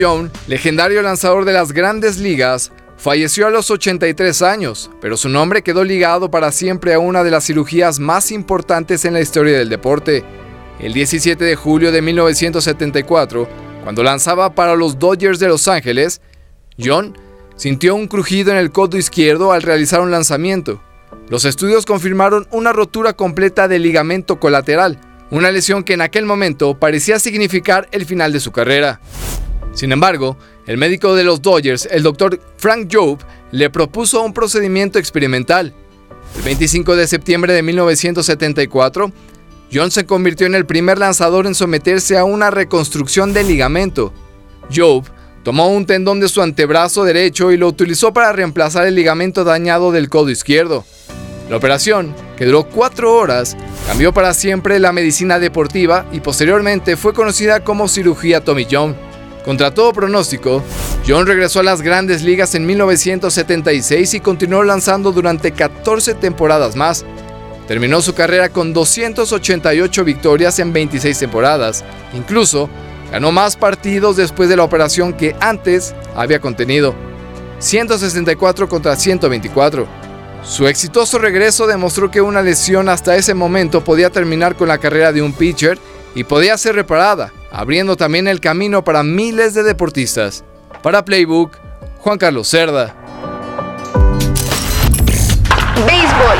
Young, legendario lanzador de las Grandes Ligas, falleció a los 83 años, pero su nombre quedó ligado para siempre a una de las cirugías más importantes en la historia del deporte. El 17 de julio de 1974, cuando lanzaba para los Dodgers de Los Ángeles, Young sintió un crujido en el codo izquierdo al realizar un lanzamiento. Los estudios confirmaron una rotura completa del ligamento colateral, una lesión que en aquel momento parecía significar el final de su carrera. Sin embargo, el médico de los Dodgers, el Dr. Frank Jobe, le propuso un procedimiento experimental. El 25 de septiembre de 1974, Young se convirtió en el primer lanzador en someterse a una reconstrucción del ligamento. Jobe tomó un tendón de su antebrazo derecho y lo utilizó para reemplazar el ligamento dañado del codo izquierdo. La operación, que duró 4 horas, cambió para siempre la medicina deportiva y posteriormente fue conocida como cirugía Tommy John. Contra todo pronóstico, Young regresó a las Grandes Ligas en 1976 y continuó lanzando durante 14 temporadas más. Terminó su carrera con 288 victorias en 26 temporadas. Incluso, ganó más partidos después de la operación que antes había contenido. 164 contra 124. Su exitoso regreso demostró que una lesión hasta ese momento podía terminar con la carrera de un pitcher y podía ser reparada, abriendo también el camino para miles de deportistas. Para Playbook, Juan Carlos Cerda. Béisbol.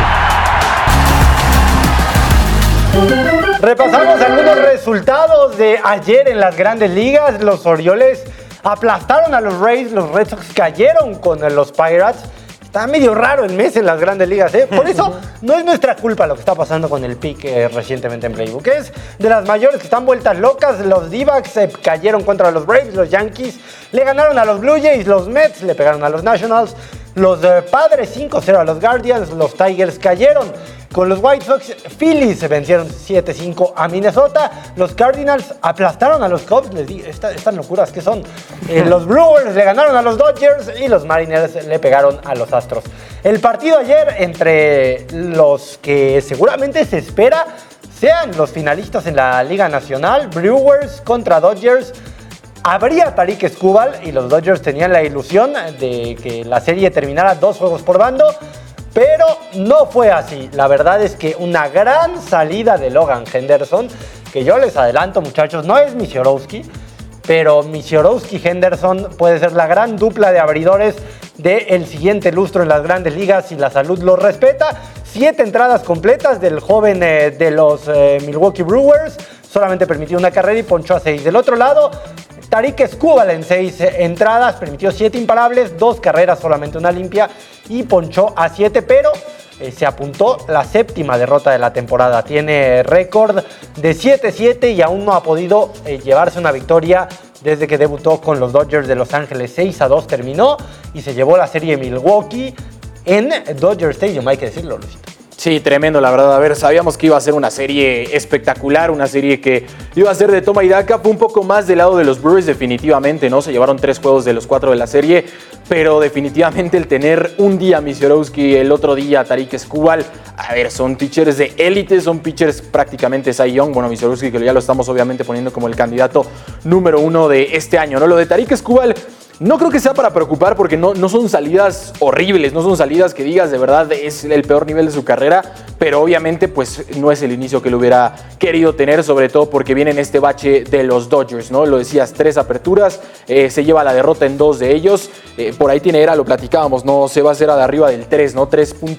Repasamos algunos resultados de ayer en las Grandes Ligas. Los Orioles aplastaron a los Rays, los Red Sox cayeron con los Pirates. Está medio raro el mes en las Grandes Ligas, ¿eh? Por eso no es nuestra culpa lo que está pasando con el pick recientemente en Playbook. Es de las mayores que están vueltas locas. Los D-backs cayeron contra los Braves, los Yankees le ganaron a los Blue Jays, los Mets le pegaron a los Nationals, los Padres 5-0 a los Guardians, los Tigers cayeron con los White Sox, Phillies se vencieron 7-5 a Minnesota, los Cardinals aplastaron a los Cubs, les digo, estas locuras que son. Los Brewers le ganaron a los Dodgers y los Mariners le pegaron a los Astros. El partido ayer entre los que seguramente se espera sean los finalistas en la Liga Nacional, Brewers contra Dodgers. Habría Tarik Skubal y los Dodgers tenían la ilusión de que la serie terminara 2 juegos por bando, pero no fue así. La verdad es que una gran salida de Logan Henderson, que yo les adelanto, muchachos, no es Misiorowski, pero Misiorowski-Henderson puede ser la gran dupla de abridores del siguiente lustro en las Grandes Ligas si la salud lo respeta. 7 entradas completas del joven de los Milwaukee Brewers, solamente permitió una carrera y ponchó a 6. Del otro lado, Tarik Skubal en 6 entradas, permitió 7 imparables, 2 carreras, solamente una limpia y ponchó a 7, pero se apuntó la 7ª derrota de la temporada. Tiene récord de 7-7 y aún no ha podido llevarse una victoria desde que debutó con los Dodgers de Los Ángeles. 6-2 terminó y se llevó la serie Milwaukee en Dodger Stadium, hay que decirlo, Luisito. Sí, tremendo, la verdad. A ver, sabíamos que iba a ser una serie espectacular, una serie que iba a ser de toma y daca. Fue un poco más del lado de los Brewers, definitivamente, ¿no? Se llevaron 3 juegos de los 4 de la serie, pero definitivamente el tener un día Misiorowski, el otro día Tarik Skubal, a ver, son pitchers de élite, son pitchers prácticamente Cy Young. Bueno, Misiorowski, que ya lo estamos obviamente poniendo como el candidato número 1 de este año, ¿no? Lo de Tarik Skubal no creo que sea para preocupar porque no son salidas horribles, no son salidas que digas de verdad es el peor nivel de su carrera, pero obviamente pues no es el inicio que lo hubiera querido tener, sobre todo porque viene en este bache de los Dodgers, ¿no? Lo decías, 3 aperturas, se lleva la derrota en 2 de ellos, por ahí tiene lo platicábamos, no se va a hacer de arriba del 3, ¿no?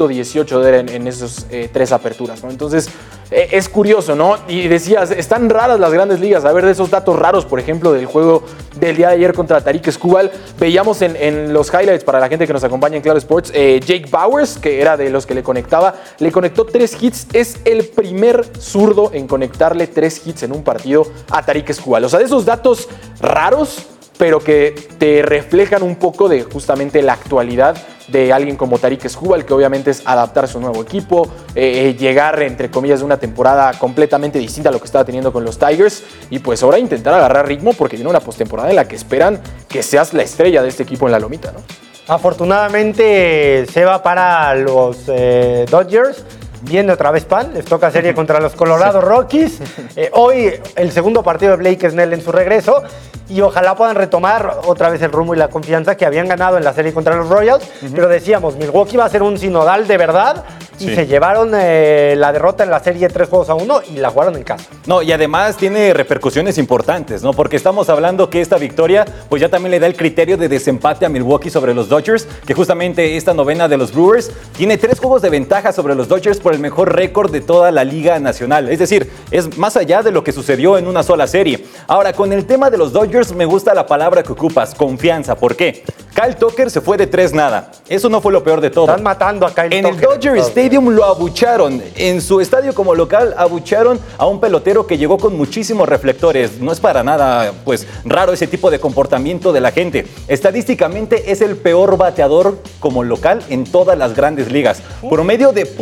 3.18 en esos 3 aperturas, ¿no? Entonces es curioso, ¿no? Y decías, están raras las Grandes Ligas, a ver de esos datos raros, por ejemplo, del juego del día de ayer contra Tarik Skubal. Veíamos en los highlights para la gente que nos acompaña en Claro Sports, Jake Bauers, que era de los que le conectó 3 hits. Es el primer zurdo en conectarle 3 hits en un partido a Tarik Skubal. O sea, de esos datos raros, pero que te reflejan un poco de justamente la actualidad de alguien como Tarik Skubal, que obviamente es adaptar su nuevo equipo, llegar, entre comillas, de una temporada completamente distinta a lo que estaba teniendo con los Tigers, y pues ahora intentar agarrar ritmo porque viene una postemporada en la que esperan que seas la estrella de este equipo en la lomita, ¿no? Afortunadamente se va para los Dodgers. Viene otra vez Pan, les toca serie contra los Colorado Rockies. Hoy el segundo partido de Blake Snell en su regreso. y ojalá puedan retomar otra vez el rumbo y la confianza que habían ganado en la serie contra los Royals. Pero decíamos, Milwaukee va a ser un sinodal de verdad y se llevaron la derrota en la serie 3-1 y la jugaron en casa. No, y además tiene repercusiones importantes, ¿no? Porque estamos hablando que esta victoria pues ya también le da el criterio de desempate a Milwaukee sobre los Dodgers, que justamente esta novena de los Brewers tiene 3 juegos de ventaja sobre los Dodgers por el mejor récord de toda la Liga Nacional. Es decir, es más allá de lo que sucedió en una sola serie. Ahora, con el tema de los Dodgers me gusta la palabra que ocupas, confianza. ¿Por qué? Kyle Tucker se fue de 3-0. Eso no fue lo peor de todo. Están matando a Kyle Tucker. En el Dodger Stadium lo abucharon. En su estadio como local abucharon a un pelotero que llegó con muchísimos reflectores. No es para nada, pues, raro ese tipo de comportamiento de la gente. Estadísticamente es el peor bateador como local en todas las grandes ligas. Promedio de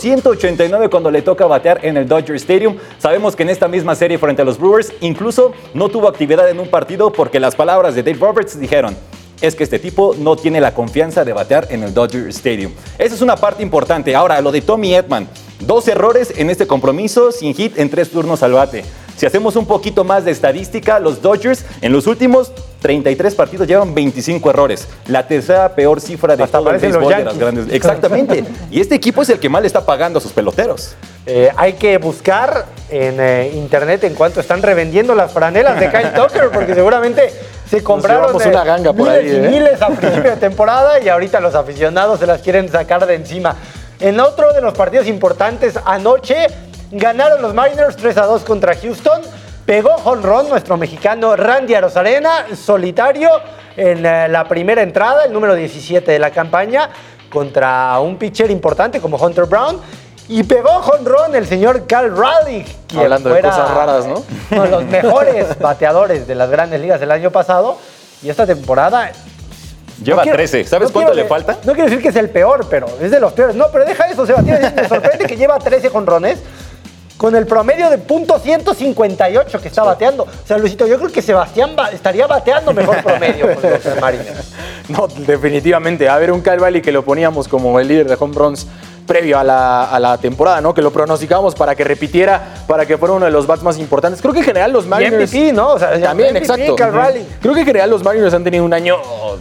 .189 cuando le toca batear en el Dodger Stadium. Sabemos que en esta misma serie frente a los Brewers incluso no tuvo actividad en un partido porque las palabras de Dave Roberts dijeron: es que este tipo no tiene la confianza de batear en el Dodger Stadium. Esa es una parte importante. Ahora, lo de Tommy Edman. 2 errores en este compromiso, sin hit en 3 turnos al bate. Si hacemos un poquito más de estadística, los Dodgers en los últimos 33 partidos llevan 25 errores. La tercera peor cifra de todo el béisbol de las grandes. Exactamente. Y este equipo es el que más le está pagando a sus peloteros. Hay que buscar en internet en cuanto están revendiendo las franelas de Kyle Tucker, porque seguramente se compraron una ganga por miles ahí, y miles a principio de temporada y ahorita los aficionados se las quieren sacar de encima. En otro de los partidos importantes anoche, ganaron los Mariners 3-2 contra Houston. Pegó jonrón nuestro mexicano Randy Arozarena, solitario en la primera entrada, el número 17 de la campaña, contra un pitcher importante como Hunter Brown. Y pegó jonrón el señor Cal Raleigh, quien hablando de cosas raras, ¿no? Uno de los mejores bateadores de las grandes ligas del año pasado. Y esta temporada lleva 13. ¿Sabes cuánto le falta? No quiero decir que es el peor, pero es de los peores. No, pero deja eso, Sebastián. Me sorprende que lleva 13 jonrones con el promedio de .158 que está bateando. O sea, Luisito, yo creo que Sebastián estaría bateando mejor promedio con los Mariners. No, definitivamente. A ver, un Cal Raleigh que lo poníamos como el líder de home runs previo a la temporada, ¿no? Que lo pronosticábamos para que repitiera, para que fuera uno de los bats más importantes. Creo que en general los Mariners... Y MVP, ¿no? O sea, también, MVP, exacto. Cal Raleigh. Creo que en general los Mariners han tenido un año,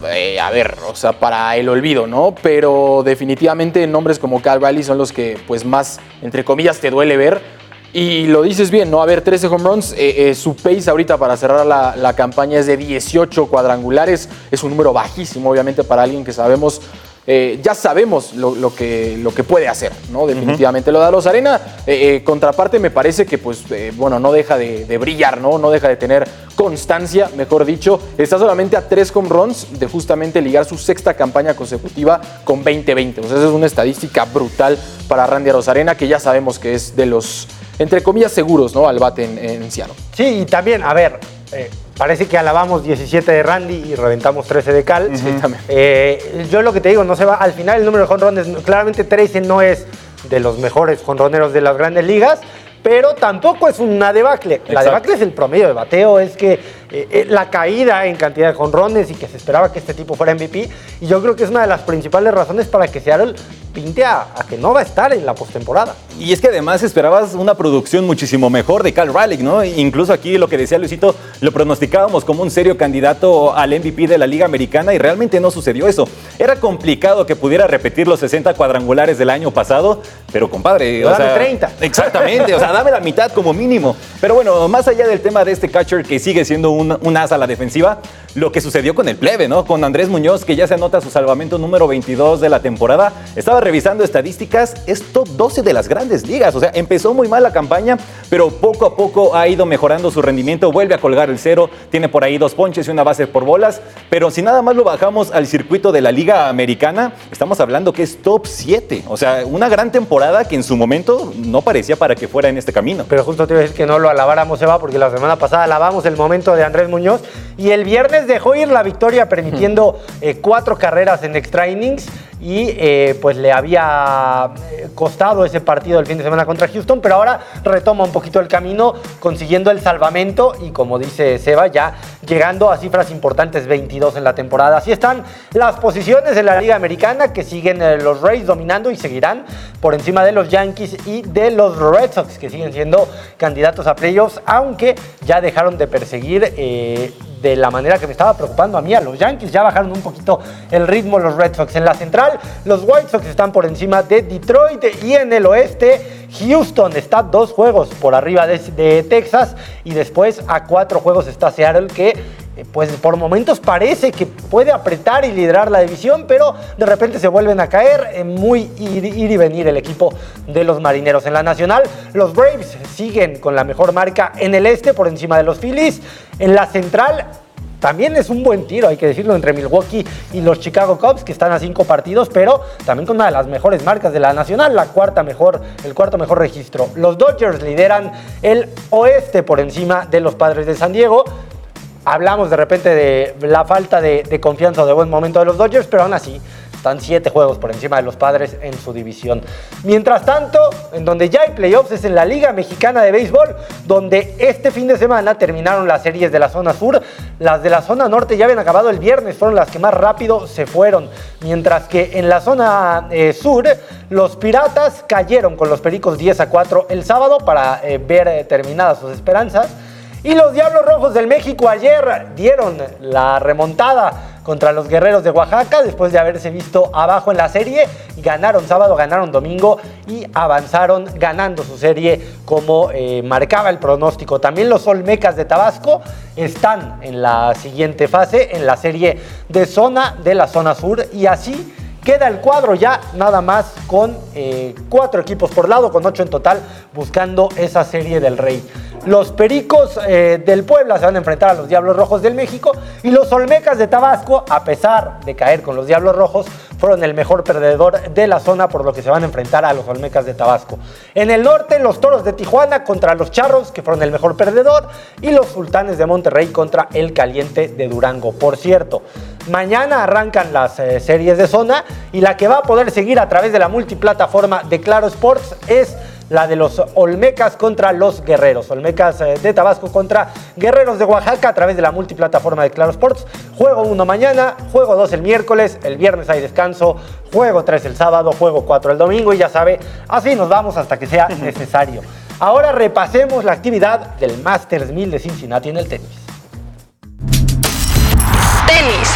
o sea, para el olvido, ¿no? Pero definitivamente nombres como Cal Raleigh son los que, pues, más, entre comillas, te duele ver. Y lo dices bien, ¿no? A ver, 13 home runs. Su pace ahorita para cerrar la campaña es de 18 cuadrangulares. Es un número bajísimo, obviamente, para alguien que sabemos... ya sabemos lo que puede hacer, ¿no? Definitivamente. Lo de Arozarena, contraparte, me parece que, pues, bueno, no deja de brillar, ¿no? No deja de tener constancia, mejor dicho. Está solamente a 3 home runs de justamente ligar su 6ª campaña consecutiva con 20-20. O sea, esa es una estadística brutal para Randy Arozarena, que ya sabemos que es de los, entre comillas, seguros, ¿no? Al bate en Seattle. Sí, y también, a ver... parece que alabamos 17 de Randy y reventamos 13 de Cal. Sí, también. Yo lo que te digo, no se va. Al final el número de jonrones, claramente 13 no es de los mejores jonroneros de las grandes ligas, pero tampoco es una debacle. Exacto. La debacle es el promedio de bateo, es que la caída en cantidad de jonrones y que se esperaba que este tipo fuera MVP. Y yo creo que es una de las principales razones para que Seattle pinte a que no va a estar en la postemporada. Y es que además esperabas una producción muchísimo mejor de Cal Raleigh, ¿no? Incluso aquí lo que decía Luisito, lo pronosticábamos como un serio candidato al MVP de la Liga Americana y realmente no sucedió eso. Era complicado que pudiera repetir los 60 cuadrangulares del año pasado, pero compadre... Dame 30. Exactamente, o sea, dame la mitad como mínimo. Pero bueno, más allá del tema de este catcher que sigue siendo un as a la defensiva, lo que sucedió con el plebe, ¿no? Con Andrés Muñoz, que ya se anota su salvamento número 22 de la temporada. Estaba revisando estadísticas, es top 12 de las grandes ligas. O sea, empezó muy mal la campaña, pero poco a poco ha ido mejorando su rendimiento. Vuelve a colgar el 0, tiene por ahí 2 ponches y una base por bolas. Pero si nada más lo bajamos al circuito de la Liga Americana, estamos hablando que es top 7. O sea, una gran temporada que en su momento no parecía para que fuera en este camino. Pero justo te iba a decir que no lo alabáramos, Eva, porque la semana pasada alabamos el momento de Andrés Muñoz y el viernes dejó ir la victoria permitiendo 4 carreras en extra innings. y pues le había costado ese partido el fin de semana contra Houston, pero ahora retoma un poquito el camino, consiguiendo el salvamento y, como dice Seba, ya llegando a cifras importantes, 22 en la temporada. Así están las posiciones en la Liga Americana, que siguen los Rays dominando y seguirán por encima de los Yankees y de los Red Sox, que siguen siendo candidatos a playoffs, aunque ya dejaron de perseguir de la manera que me estaba preocupando a mí a los Yankees. Ya bajaron un poquito el ritmo los Red Sox. En la central, los White Sox están por encima de Detroit, y en el oeste, Houston está 2 juegos por arriba de Texas, y después a 4 juegos está Seattle, que pues por momentos parece que puede apretar y liderar la división, pero de repente se vuelven a caer. Muy ir y venir el equipo de los Marineros. En la nacional, los Braves siguen con la mejor marca en el este, por encima de los Phillies. En la central, también es un buen tiro, hay que decirlo, entre Milwaukee y los Chicago Cubs, que están a 5 partidos, pero también con una de las mejores marcas de la nacional, el cuarto mejor registro. Los Dodgers lideran el oeste por encima de los Padres de San Diego. Hablamos de repente de la falta de confianza o de buen momento de los Dodgers, pero aún así están 7 juegos por encima de los Padres en su división. Mientras tanto, en donde ya hay playoffs es en la Liga Mexicana de Béisbol, donde este fin de semana terminaron las series de la zona sur. Las de la zona norte ya habían acabado el viernes, fueron las que más rápido se fueron. Mientras que en la zona sur, los Piratas cayeron con los Pericos 10-4 el sábado para ver terminadas sus esperanzas. Y los Diablos Rojos del México ayer dieron la remontada contra los Guerreros de Oaxaca después de haberse visto abajo en la serie. Ganaron sábado, ganaron domingo y avanzaron ganando su serie como marcaba el pronóstico. También los Olmecas de Tabasco están en la siguiente fase, en la serie de la zona sur, y así queda el cuadro ya nada más con 4 equipos por lado, con 8 en total, buscando esa serie del Rey. Los Pericos del Puebla se van a enfrentar a los Diablos Rojos del México, y los Olmecas de Tabasco, a pesar de caer con los Diablos Rojos, fueron el mejor perdedor de la zona, por lo que se van a enfrentar a los Olmecas de Tabasco. En el norte, los Toros de Tijuana contra los Charros, que fueron el mejor perdedor, y los Sultanes de Monterrey contra el Caliente de Durango. Por cierto, mañana arrancan las series de zona, y la que va a poder seguir a través de la multiplataforma de Claro Sports es la de los Olmecas contra los Guerreros. Olmecas de Tabasco contra Guerreros de Oaxaca a través de la multiplataforma de Claro Sports. Juego 1 mañana, juego 2 el miércoles, el viernes hay descanso, juego 3 el sábado, juego 4 el domingo, y ya sabe, así nos vamos hasta que sea necesario. Ahora repasemos la actividad del Masters 1000 de Cincinnati en el tenis. Tenis.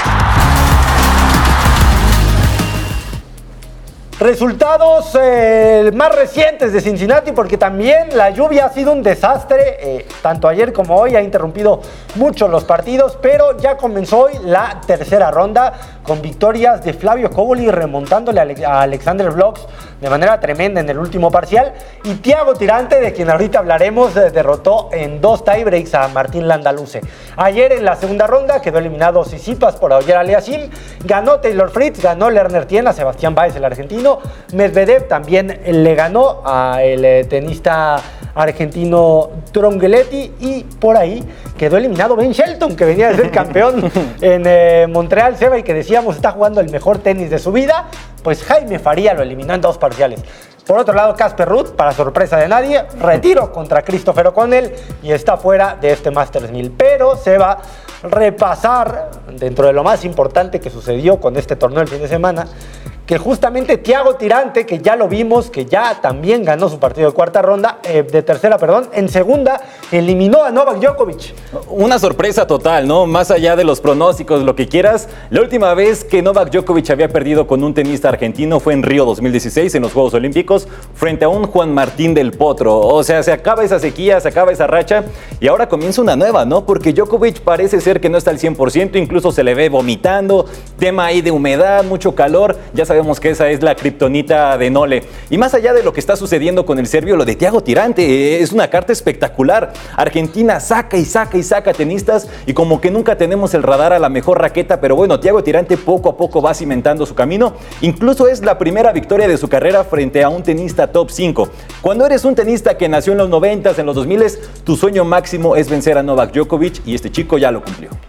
Resultados más recientes de Cincinnati, porque también la lluvia ha sido un desastre, tanto ayer como hoy ha interrumpido mucho los partidos, pero ya comenzó hoy la tercera ronda con victorias de Flavio Cobolli remontándole a Alexander Vlogs de manera tremenda en el último parcial, y Thiago Tirante, de quien ahorita hablaremos, derrotó en 2 tiebreaks a Martín Landaluce. Ayer en la segunda ronda quedó eliminado Tsitsipas por Auger Aliassime, ganó Taylor Fritz, ganó Lerner Tien a Sebastián Báez, el argentino. Medvedev también le ganó al tenista argentino Trongeletti, y por ahí quedó eliminado Ben Shelton, que venía de ser campeón en Montreal, Seba, y que decíamos está jugando el mejor tenis de su vida. Pues Jaime Faría lo eliminó en 2 parciales. Por otro lado, Casper Ruud, para sorpresa de nadie, retiro contra Christopher O'Connell y está fuera de este Masters 1000. Pero se va a repasar, dentro de lo más importante que sucedió con este torneo el fin de semana, que justamente Thiago Tirante, que ya lo vimos, que ya también ganó su partido de tercera, en segunda eliminó a Novak Djokovic. Una sorpresa total, ¿no? Más allá de los pronósticos, lo que quieras. La última vez que Novak Djokovic había perdido con un tenista argentino fue en Río 2016, en los Juegos Olímpicos, frente a un Juan Martín del Potro. O sea, se acaba esa sequía, se acaba esa racha, y ahora comienza una nueva, ¿no? Porque Djokovic parece ser que no está al 100%, incluso se le ve vomitando, tema ahí de humedad, mucho calor. Ya sabemos que esa es la kriptonita de Nole. Y más allá de lo que está sucediendo con el serbio, lo de Thiago Tirante es una carta espectacular. Argentina saca y saca y saca tenistas, y como que nunca tenemos el radar a la mejor raqueta, pero bueno, Thiago Tirante poco a poco va cimentando su camino. Incluso es la primera victoria de su carrera frente a un tenista top 5. Cuando eres un tenista que nació en los 90s, en los 2000s, tu sueño máximo es vencer a Novak Djokovic, y este chico ya lo cumplió.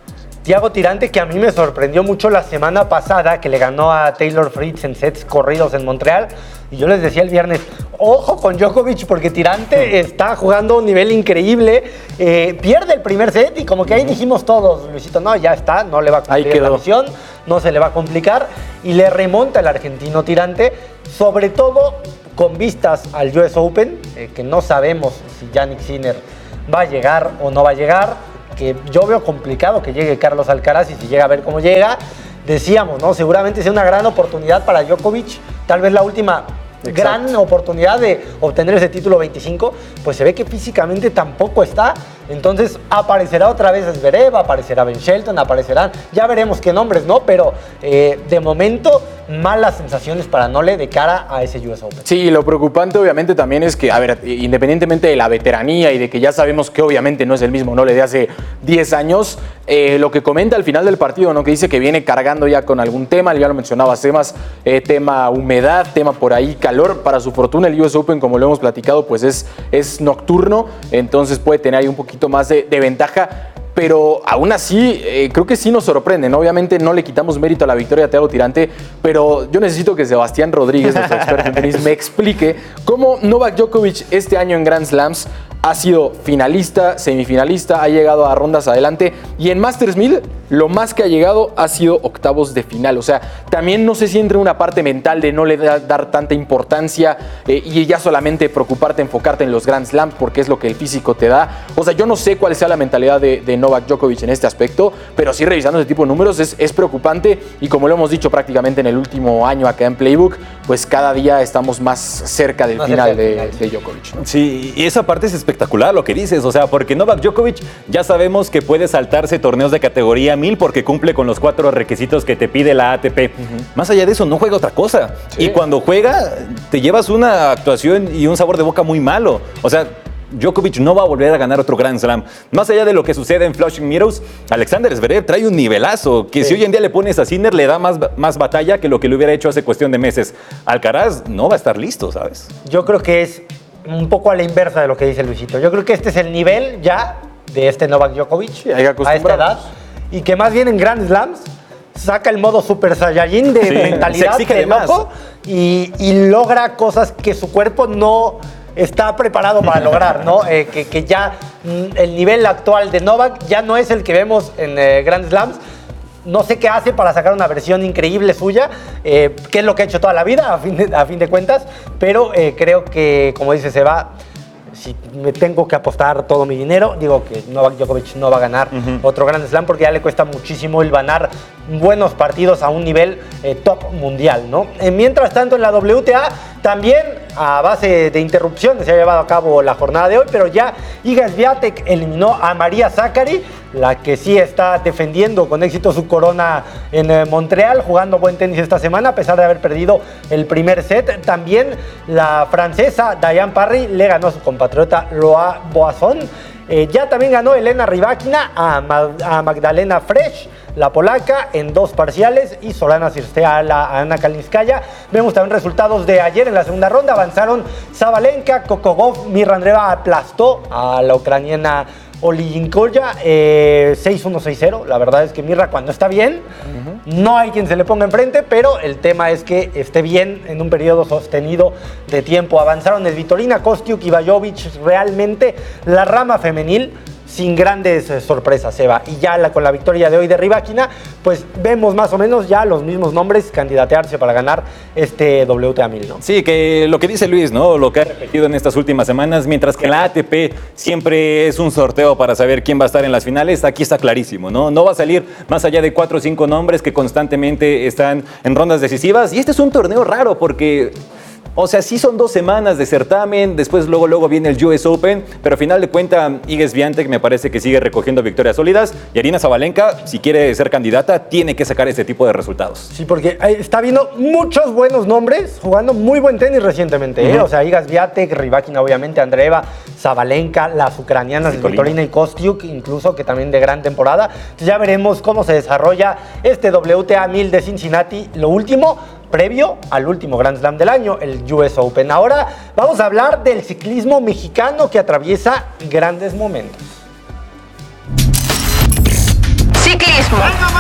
Thiago Tirante, que a mí me sorprendió mucho la semana pasada, que le ganó a Taylor Fritz en sets corridos en Montreal. Y yo les decía el viernes, ojo con Djokovic, porque Tirante está jugando a un nivel increíble. Pierde el primer set y como que ahí dijimos todos, Luisito, no, ya está, no le va a cumplir la misión, no se le va a complicar. Y le remonta el argentino Tirante, sobre todo con vistas al US Open, que no sabemos si Jannik Sinner va a llegar o no va a llegar, que yo veo complicado que llegue Carlos Alcaraz, y si llega a ver cómo llega, decíamos, ¿no? Seguramente sea una gran oportunidad para Djokovic, tal vez la última gran oportunidad de obtener ese título 25, pues se ve que físicamente tampoco está. Entonces aparecerá otra vez Zverev, aparecerá Ben Shelton, aparecerán, ya veremos qué nombres, ¿no? Pero de momento, malas sensaciones para Nole de cara a ese US Open. Sí, lo preocupante obviamente también es que, a ver, independientemente de la veteranía y de que ya sabemos que obviamente no es el mismo Nole de hace 10 años, lo que comenta al final del partido, ¿no? Que dice que viene cargando ya con algún tema, ya lo mencionaba Semas, tema humedad, tema por ahí calor. Para su fortuna el US Open, como lo hemos platicado, pues es nocturno, entonces puede tener ahí un poquito más de ventaja. Pero aún así, creo que sí nos sorprende, ¿no? Obviamente no le quitamos mérito a la victoria de Thiago Tirante, pero yo necesito que Sebastián Rodríguez, nuestro experto en tenis, me explique cómo Novak Djokovic este año en Grand Slams ha sido finalista, semifinalista, ha llegado a rondas adelante, y en Masters 1000 lo más que ha llegado ha sido octavos de final. O sea, también no sé si entra una parte mental de no le dar tanta importancia y ya solamente preocuparte, enfocarte en los Grand Slams porque es lo que el físico te da. O sea, yo no sé cuál sea la mentalidad de Novak Djokovic en este aspecto, pero sí, revisando ese tipo de números es preocupante, y como lo hemos dicho prácticamente en el último año acá en Playbook, pues cada día estamos más cerca del final de Djokovic, ¿no? Sí, y esa parte es espectacular lo que dices, o sea, porque Novak Djokovic ya sabemos que puede saltarse torneos de categoría 1000 porque cumple con los 4 requisitos que te pide la ATP. Más allá de eso, no juega otra cosa. Sí. Y cuando juega, te llevas una actuación y un sabor de boca muy malo. O sea, Djokovic no va a volver a ganar otro Grand Slam. Más allá de lo que sucede en Flushing Meadows, Alexander Zverev trae un nivelazo que si hoy en día le pones a Sinner, le da más batalla que lo que le hubiera hecho hace cuestión de meses. Alcaraz no va a estar listo, ¿sabes? Yo creo que es un poco a la inversa de lo que dice Luisito. Yo creo que este es el nivel ya de este Novak Djokovic a esta edad, y que más bien en Grand Slams saca el modo Super Saiyajin de mentalidad de loco y logra cosas que su cuerpo no está preparado para lograr, ¿no? Que ya el nivel actual de Novak ya no es el que vemos en Grand Slams. No sé qué hace para sacar una versión increíble suya, que es lo que ha hecho toda la vida, a fin de cuentas, pero creo que, como dice Seba, si me tengo que apostar todo mi dinero, digo que Novak Djokovic no va a ganar otro Grand Slam, porque ya le cuesta muchísimo el ganar buenos partidos a un nivel top mundial, ¿no? Mientras tanto, en la WTA, también a base de interrupciones se ha llevado a cabo la jornada de hoy, pero ya Iga Swiatek eliminó a María Sakkari, la que sí está defendiendo con éxito su corona en Montreal, jugando buen tenis esta semana, a pesar de haber perdido el primer set. También la francesa Diane Parry le ganó a su compatriota Loa Boasson. Ya también ganó Elena Rybakina a Magdalena Fresh, la polaca, en 2 parciales, y Solana Cirstea a Ana Kalinskaya. Vemos también resultados de ayer en la segunda ronda. Avanzaron Sabalenka, Kokogov, Mirra Andreeva aplastó a la ucraniana Olijinkoya 6-1, 6-0. La verdad es que Mirra, cuando está bien, no hay quien se le ponga enfrente, pero el tema es que esté bien en un periodo sostenido de tiempo. Avanzaron Svitolina, Kostiuk y Bajovic. Realmente la rama femenil sin grandes sorpresas, Seba. Y ya con la victoria de hoy de Rybakina, pues vemos más o menos ya los mismos nombres candidatearse para ganar este WTA 1000, ¿no? Sí, que lo que dice Luis, ¿no? Lo que ha repetido en estas últimas semanas, mientras que en la ATP siempre es un sorteo para saber quién va a estar en las finales, aquí está clarísimo, ¿no? No va a salir más allá de 4 o 5 nombres que constantemente están en rondas decisivas. Y este es un torneo raro porque, o sea, sí son 2 semanas de certamen, después luego viene el US Open, pero al final de cuentas Iga Swiatek me parece que sigue recogiendo victorias sólidas, y Aryna Sabalenka, si quiere ser candidata, tiene que sacar este tipo de resultados. Sí, porque está viendo muchos buenos nombres jugando muy buen tenis recientemente, ¿eh? O sea, Iga Swiatek, Rybakina obviamente, Andreeva, Sabalenka, las ucranianas Svitolina y Kostiuk, incluso, que también de gran temporada. Entonces ya veremos cómo se desarrolla este WTA 1000 de Cincinnati, lo último previo al último Grand Slam del año, el US Open. Ahora vamos a hablar del ciclismo mexicano, que atraviesa grandes momentos. Ciclismo. ciclismo.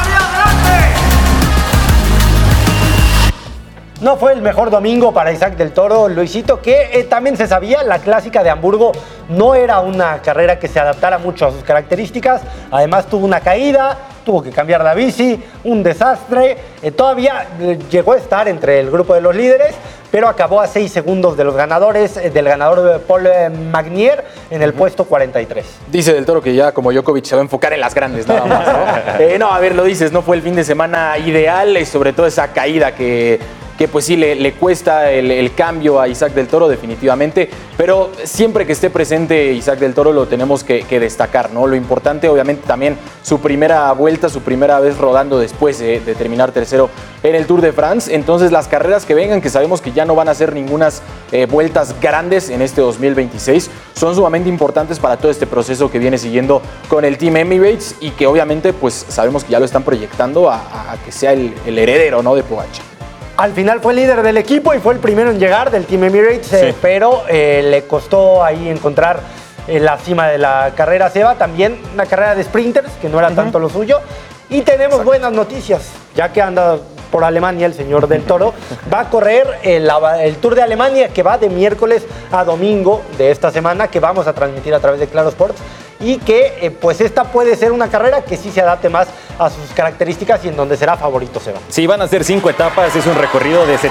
No fue el mejor domingo para Isaac del Toro, Luisito, que también se sabía, la clásica de Hamburgo no era una carrera que se adaptara mucho a sus características. Además tuvo una caída, tuvo que cambiar la bici, un desastre. Todavía llegó a estar entre el grupo de los líderes, pero acabó a 6 segundos de los ganadores, del ganador Paul Magnier en el puesto 43. Dice del Toro que ya como Djokovic se va a enfocar en las grandes nada más, ¿no? No, a ver, lo dices, no fue el fin de semana ideal y sobre todo esa caída que pues sí le cuesta el cambio a Isaac del Toro definitivamente, pero siempre que esté presente Isaac del Toro lo tenemos que destacar, ¿no? Lo importante obviamente también su primera vuelta, su primera vez rodando después de terminar tercero en el Tour de France. Entonces las carreras que vengan, que sabemos que ya no van a ser ningunas vueltas grandes en este 2026, son sumamente importantes para todo este proceso que viene siguiendo con el Team Emirates y que obviamente pues sabemos que ya lo están proyectando a que sea el heredero, ¿no?, de Pogačar. Al final fue líder del equipo y fue el primero en llegar del Team Emirates, sí. Pero le costó ahí encontrar la cima de la carrera. Seba, también una carrera de sprinters, que no era tanto lo suyo. Y tenemos buenas noticias, ya que anda por Alemania el señor del Toro. Va a correr el Tour de Alemania, que va de miércoles a domingo de esta semana, que vamos a transmitir a través de Claro Sports. Y que pues esta puede ser una carrera que sí se adapte más a sus características y en donde será favorito Seba. Sí, van a ser 5 etapas, es un recorrido de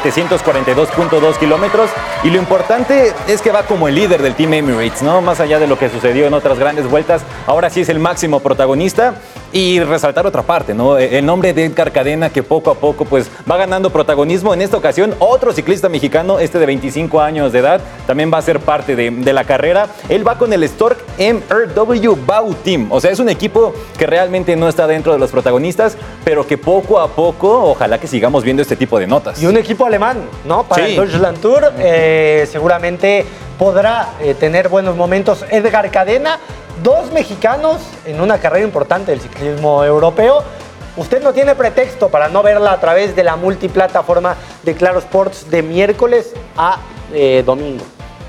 742.2 kilómetros y lo importante es que va como el líder del Team Emirates, ¿no? Más allá de lo que sucedió en otras grandes vueltas, ahora sí es el máximo protagonista. Y resaltar otra parte, ¿no? El nombre de Edgar Cadena, que poco a poco pues va ganando protagonismo. En esta ocasión, otro ciclista mexicano, de 25 años de edad, también va a ser parte de la carrera. Él va con el Stork MRW Bau Team. O sea, es un equipo que realmente no está dentro de los protagonistas, pero que poco a poco, ojalá que sigamos viendo este tipo de notas. Y un equipo alemán, ¿no? Para el Deutschland Tour, seguramente podrá tener buenos momentos Edgar Cadena. 2 mexicanos en una carrera importante del ciclismo europeo. Usted no tiene pretexto para no verla a través de la multiplataforma de Claro Sports de miércoles a domingo.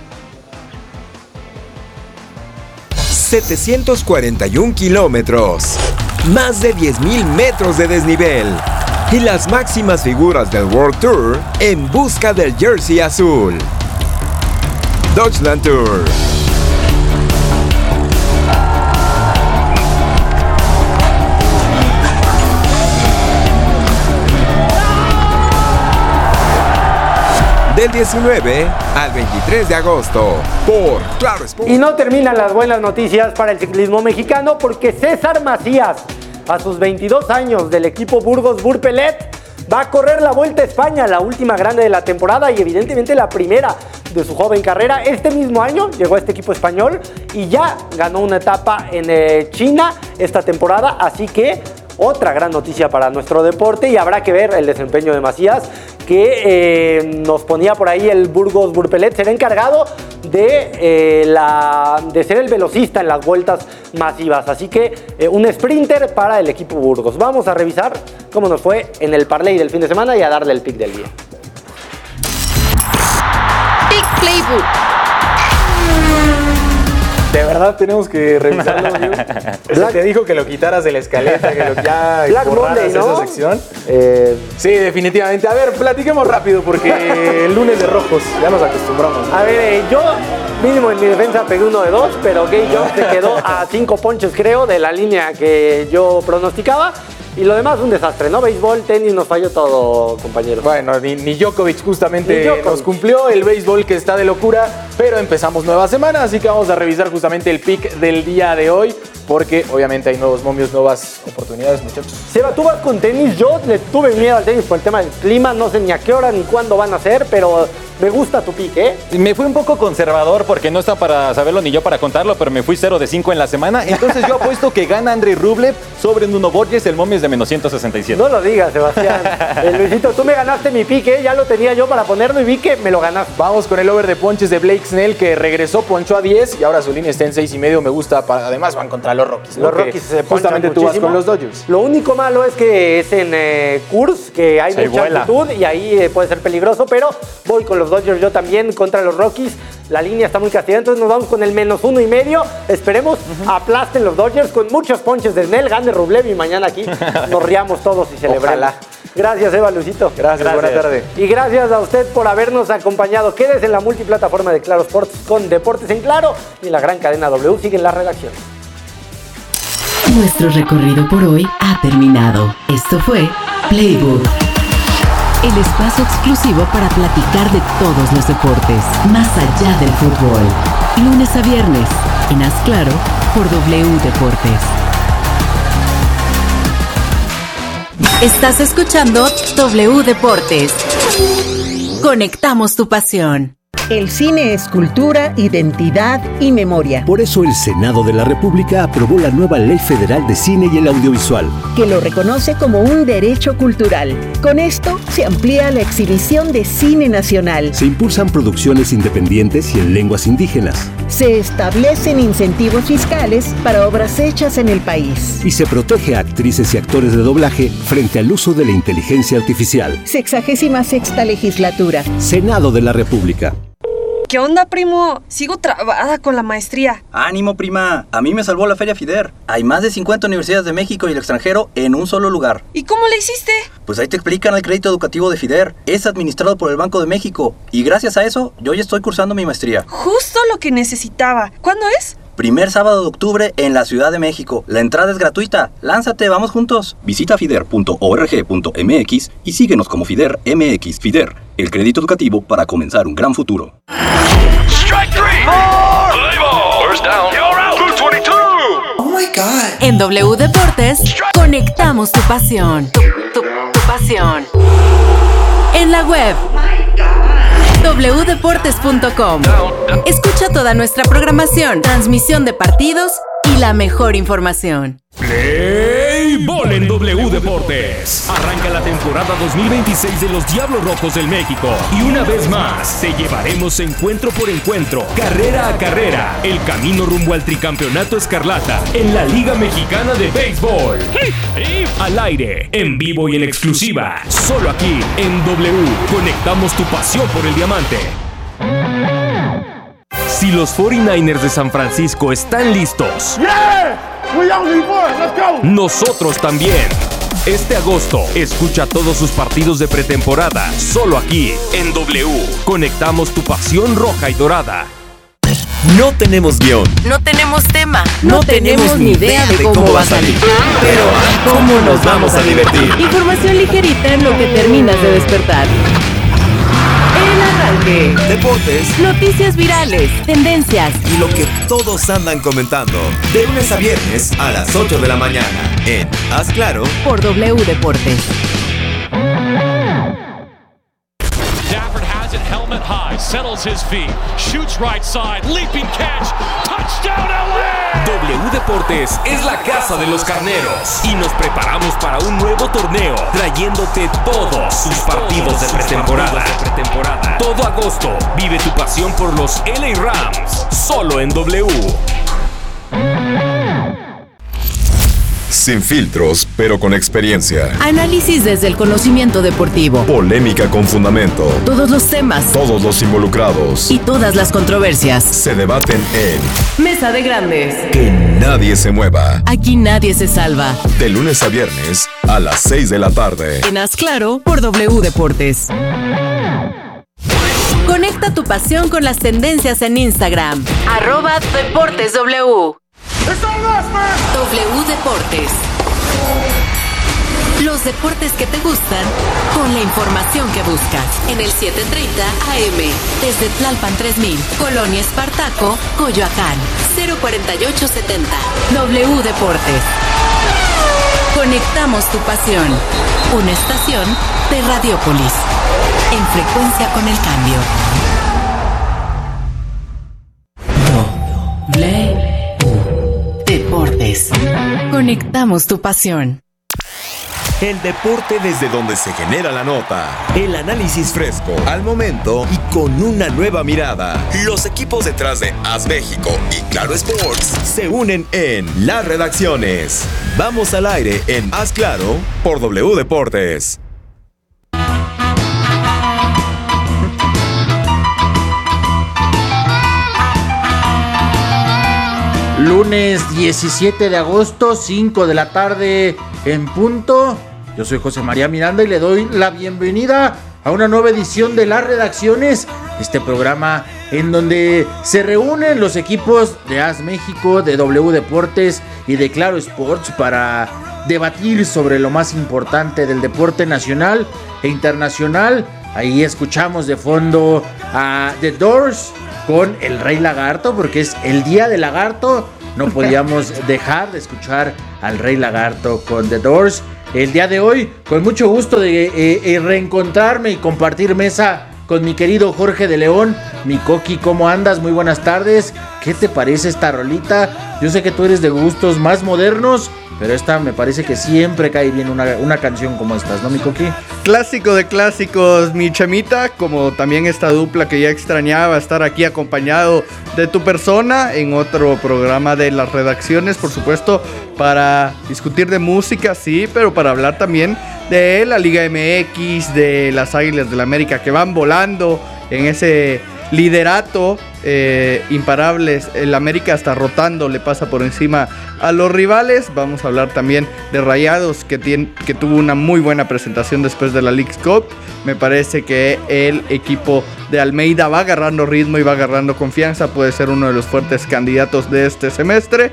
741 kilómetros, más de 10.000 metros de desnivel y las máximas figuras del World Tour en busca del jersey azul. Deutschland Tour. Del 19 al 23 de agosto por Claro Sports. Y no terminan las buenas noticias para el ciclismo mexicano porque César Macías, a sus 22 años del equipo Burgos Burpelet, va a correr la Vuelta a España, la última grande de la temporada y evidentemente la primera de su joven carrera. Este mismo año llegó a este equipo español y ya ganó una etapa en China esta temporada, así que otra gran noticia para nuestro deporte y habrá que ver el desempeño de Macías, que nos ponía por ahí el Burgos Burpelet. Será encargado de ser el velocista en las vueltas masivas. Así que un sprinter para el equipo Burgos. Vamos a revisar cómo nos fue en el parlay del fin de semana y a darle el pick del día. Pick Playbook. De verdad tenemos que revisarlo, amigo. Te dijo que lo quitaras de la escaleta, que lo ya Black Monday, ¿no? Esa sección. Sí, definitivamente. A ver, platiquemos rápido porque el lunes de rojos ya nos acostumbramos, ¿no? A ver, yo mínimo en mi defensa pegué 1 de 2, pero Gay Jones se quedó a 5 ponches, creo, de la línea que yo pronosticaba. Y lo demás un desastre, ¿no? Béisbol, tenis, nos falló todo, compañeros. Bueno, ni Djokovic justamente nos cumplió. El béisbol que está de locura, pero empezamos nueva semana, así que vamos a revisar justamente el pick del día de hoy, porque obviamente hay nuevos momios, nuevas oportunidades, muchachos. Seba, tú vas con tenis. Yo le tuve miedo al tenis por el tema del clima. No sé ni a qué hora ni cuándo van a ser, pero me gusta tu pick, ¿eh? Me fui un poco conservador porque no está para saberlo ni yo para contarlo, pero me fui 0 de 5 en la semana. Entonces yo apuesto que gana Andrei Rublev sobre Nuno Borges, el momio es de menos 167. No lo digas, Sebastián. Luisito, tú me ganaste mi pick, ¿eh? Ya lo tenía yo para ponerlo y vi que me lo ganaste. Vamos con el over de ponches de Blake Snell, que regresó, ponchó a 10 y ahora su línea está en 6.5. Me gusta, además van contra los Rockies, ¿no? Los Rockies se justamente tú vas con los Dodgers. Lo único malo es que es en Coors, que hay mucha altitud y ahí puede ser peligroso, pero voy con los los Dodgers, yo también, contra los Rockies. La línea está muy castigada, entonces nos vamos con el -1.5. Esperemos aplasten los Dodgers con muchos ponches de Snell, gane Rublev y mañana aquí nos riamos todos y celebremos. Ojalá. Gracias, Eva, Lucito. Gracias, buena tarde. Y gracias a usted por habernos acompañado. Quédese en la multiplataforma de Claro Sports con Deportes en Claro y la gran cadena W. Sigue en la redacción. Nuestro recorrido por hoy ha terminado. Esto fue Playbook, el espacio exclusivo para platicar de todos los deportes, más allá del fútbol. Lunes a viernes, en Haz Claro, por W Deportes. Estás escuchando W Deportes. Conectamos tu pasión. El cine es cultura, identidad y memoria. Por eso el Senado de la República aprobó la nueva Ley Federal de Cine y el Audiovisual, que lo reconoce como un derecho cultural. Con esto se amplía la exhibición de cine nacional. Se impulsan producciones independientes y en lenguas indígenas. Se establecen incentivos fiscales para obras hechas en el país. Y se protege a actrices y actores de doblaje frente al uso de la inteligencia artificial. 66ª legislatura. Senado de la República. ¿Qué onda, primo? Sigo trabada con la maestría. Ánimo, prima. A mí me salvó la Feria FIDER. Hay más de 50 universidades de México y el extranjero en un solo lugar. ¿Y cómo le hiciste? Pues ahí te explican el crédito educativo de FIDER. Es administrado por el Banco de México. Y gracias a eso, yo ya estoy cursando mi maestría. Justo lo que necesitaba. ¿Cuándo es? Primer sábado de octubre en la Ciudad de México. La entrada es gratuita. Lánzate, vamos juntos. Visita fider.org.mx y síguenos como FIDER MX. FIDER, el crédito educativo para comenzar un gran futuro. Strike three. Play ball. First down. You're out. 222. Oh my God. En W Deportes, conectamos tu pasión. Tu pasión. En la web. wdeportes.com. Escucha toda nuestra programación, transmisión de partidos y la mejor información. Play Ball en W Deportes. Arranca la temporada 2026 de los Diablos Rojos del México. Y una vez más, te llevaremos encuentro por encuentro, carrera a carrera, el camino rumbo al tricampeonato escarlata en la Liga Mexicana de Béisbol. Al aire, en vivo y en exclusiva, solo aquí en W. Conectamos tu pasión por el diamante. Si los 49ers de San Francisco están listos, nosotros también. Este agosto, escucha todos sus partidos de pretemporada, solo aquí, en W. Conectamos tu pasión roja y dorada. No tenemos guión. No tenemos tema. No tenemos ni idea de cómo va a salir. Pero ¿cómo nos vamos a divertir? Información ligerita en lo que terminas de despertar. El arranque. Deportes. Noticias virales. Tendencias. Y lo que todos andan comentando. De lunes a viernes a las 8 de la mañana. En Haz Claro. Por W Deportes. Helmet high, settles his feet, shoots right side, leaping catch, touchdown LA! W Deportes es la casa de los carneros y nos preparamos para un nuevo torneo, trayéndote todos sus partidos de pretemporada. Todo agosto, vive tu pasión por los LA Rams, solo en W. Sin filtros, pero con experiencia. Análisis desde el conocimiento deportivo. Polémica con fundamento. Todos los temas. Todos los involucrados. Y todas las controversias. Se debaten en Mesa de Grandes. Que nadie se mueva. Aquí nadie se salva. De lunes a viernes a las 6 de la tarde. En Haz Claro por W Deportes. Conecta tu pasión con las tendencias en Instagram. @DeportesW. W Deportes. Los deportes que te gustan con la información que buscas. En el 730 AM. Desde Tlalpan 3000. Colonia Espartaco, Coyoacán. 04870. W Deportes. Conectamos tu pasión. Una estación de Radiópolis. En frecuencia con el cambio. Deportes. Conectamos tu pasión. El deporte desde donde se genera la nota. El análisis fresco, al momento y con una nueva mirada. Los equipos detrás de Haz México y Claro Sports se unen en las redacciones. Vamos al aire en Haz Claro por W Deportes. Lunes 17 de agosto, 5 de la tarde en punto. Yo soy José María Miranda y le doy la bienvenida a una nueva edición de Las Redacciones, este programa en donde se reúnen los equipos de AS México, de W Deportes y de Claro Sports para debatir sobre lo más importante del deporte nacional e internacional. Ahí escuchamos de fondo a The Doors con El Rey Lagarto, porque es el Día del Lagarto. No podíamos dejar de escuchar al Rey Lagarto con The Doors. El día de hoy, con mucho gusto de reencontrarme y compartir mesa con mi querido Jorge de León. Mi Coqui, ¿cómo andas? Muy buenas tardes. ¿Qué te parece esta rolita? Yo sé que tú eres de gustos más modernos, pero esta me parece que siempre cae bien una canción como estas, ¿no, mi Coqui? Clásico de clásicos, mi Chemita, como también esta dupla que ya extrañaba estar aquí acompañado de tu persona en otro programa de Las Redacciones, por supuesto, para discutir de música, sí, pero para hablar también de la Liga MX, de las Águilas del América que van volando en ese liderato imparables. El América está rotando, le pasa por encima a los rivales. Vamos a hablar también de Rayados, que tuvo una muy buena presentación después de la Leagues Cup. Me parece que el equipo de Almeida va agarrando ritmo y va agarrando confianza. Puede ser uno de los fuertes candidatos de este semestre.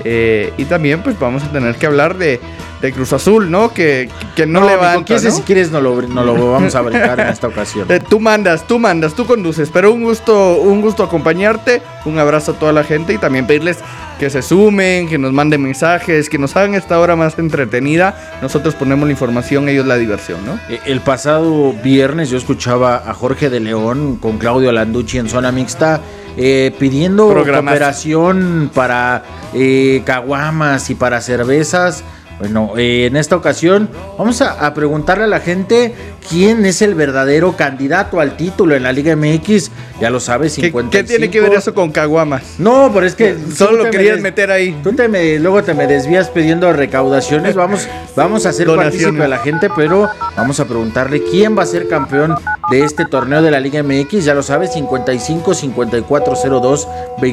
Y también pues vamos a tener que hablar de Cruz Azul, ¿no? Que no levanta, ¿no? Si quieres no lo vamos a brincar en esta ocasión. Tú mandas, tú conduces, pero un gusto acompañarte, un abrazo a toda la gente y también pedirles que se sumen, que nos manden mensajes, que nos hagan esta hora más entretenida. Nosotros ponemos la información, ellos la diversión, ¿no? El pasado viernes yo escuchaba a Jorge de León con Claudio Landucci en Zona Mixta, pidiendo cooperación para caguamas y para cervezas. Bueno, en esta ocasión vamos a preguntarle a la gente quién es el verdadero candidato al título en la Liga MX. Ya lo sabes, 55. ¿Qué tiene que ver eso con caguamas? No, pero es que solo lo querías meter ahí. Luego te me desvías pidiendo recaudaciones. Vamos a hacer partícipe a la gente, pero vamos a preguntarle quién va a ser campeón de este torneo de la Liga MX. Ya lo sabes, 55 5402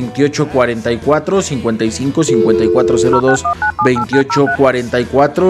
2844, 55 5402 2844.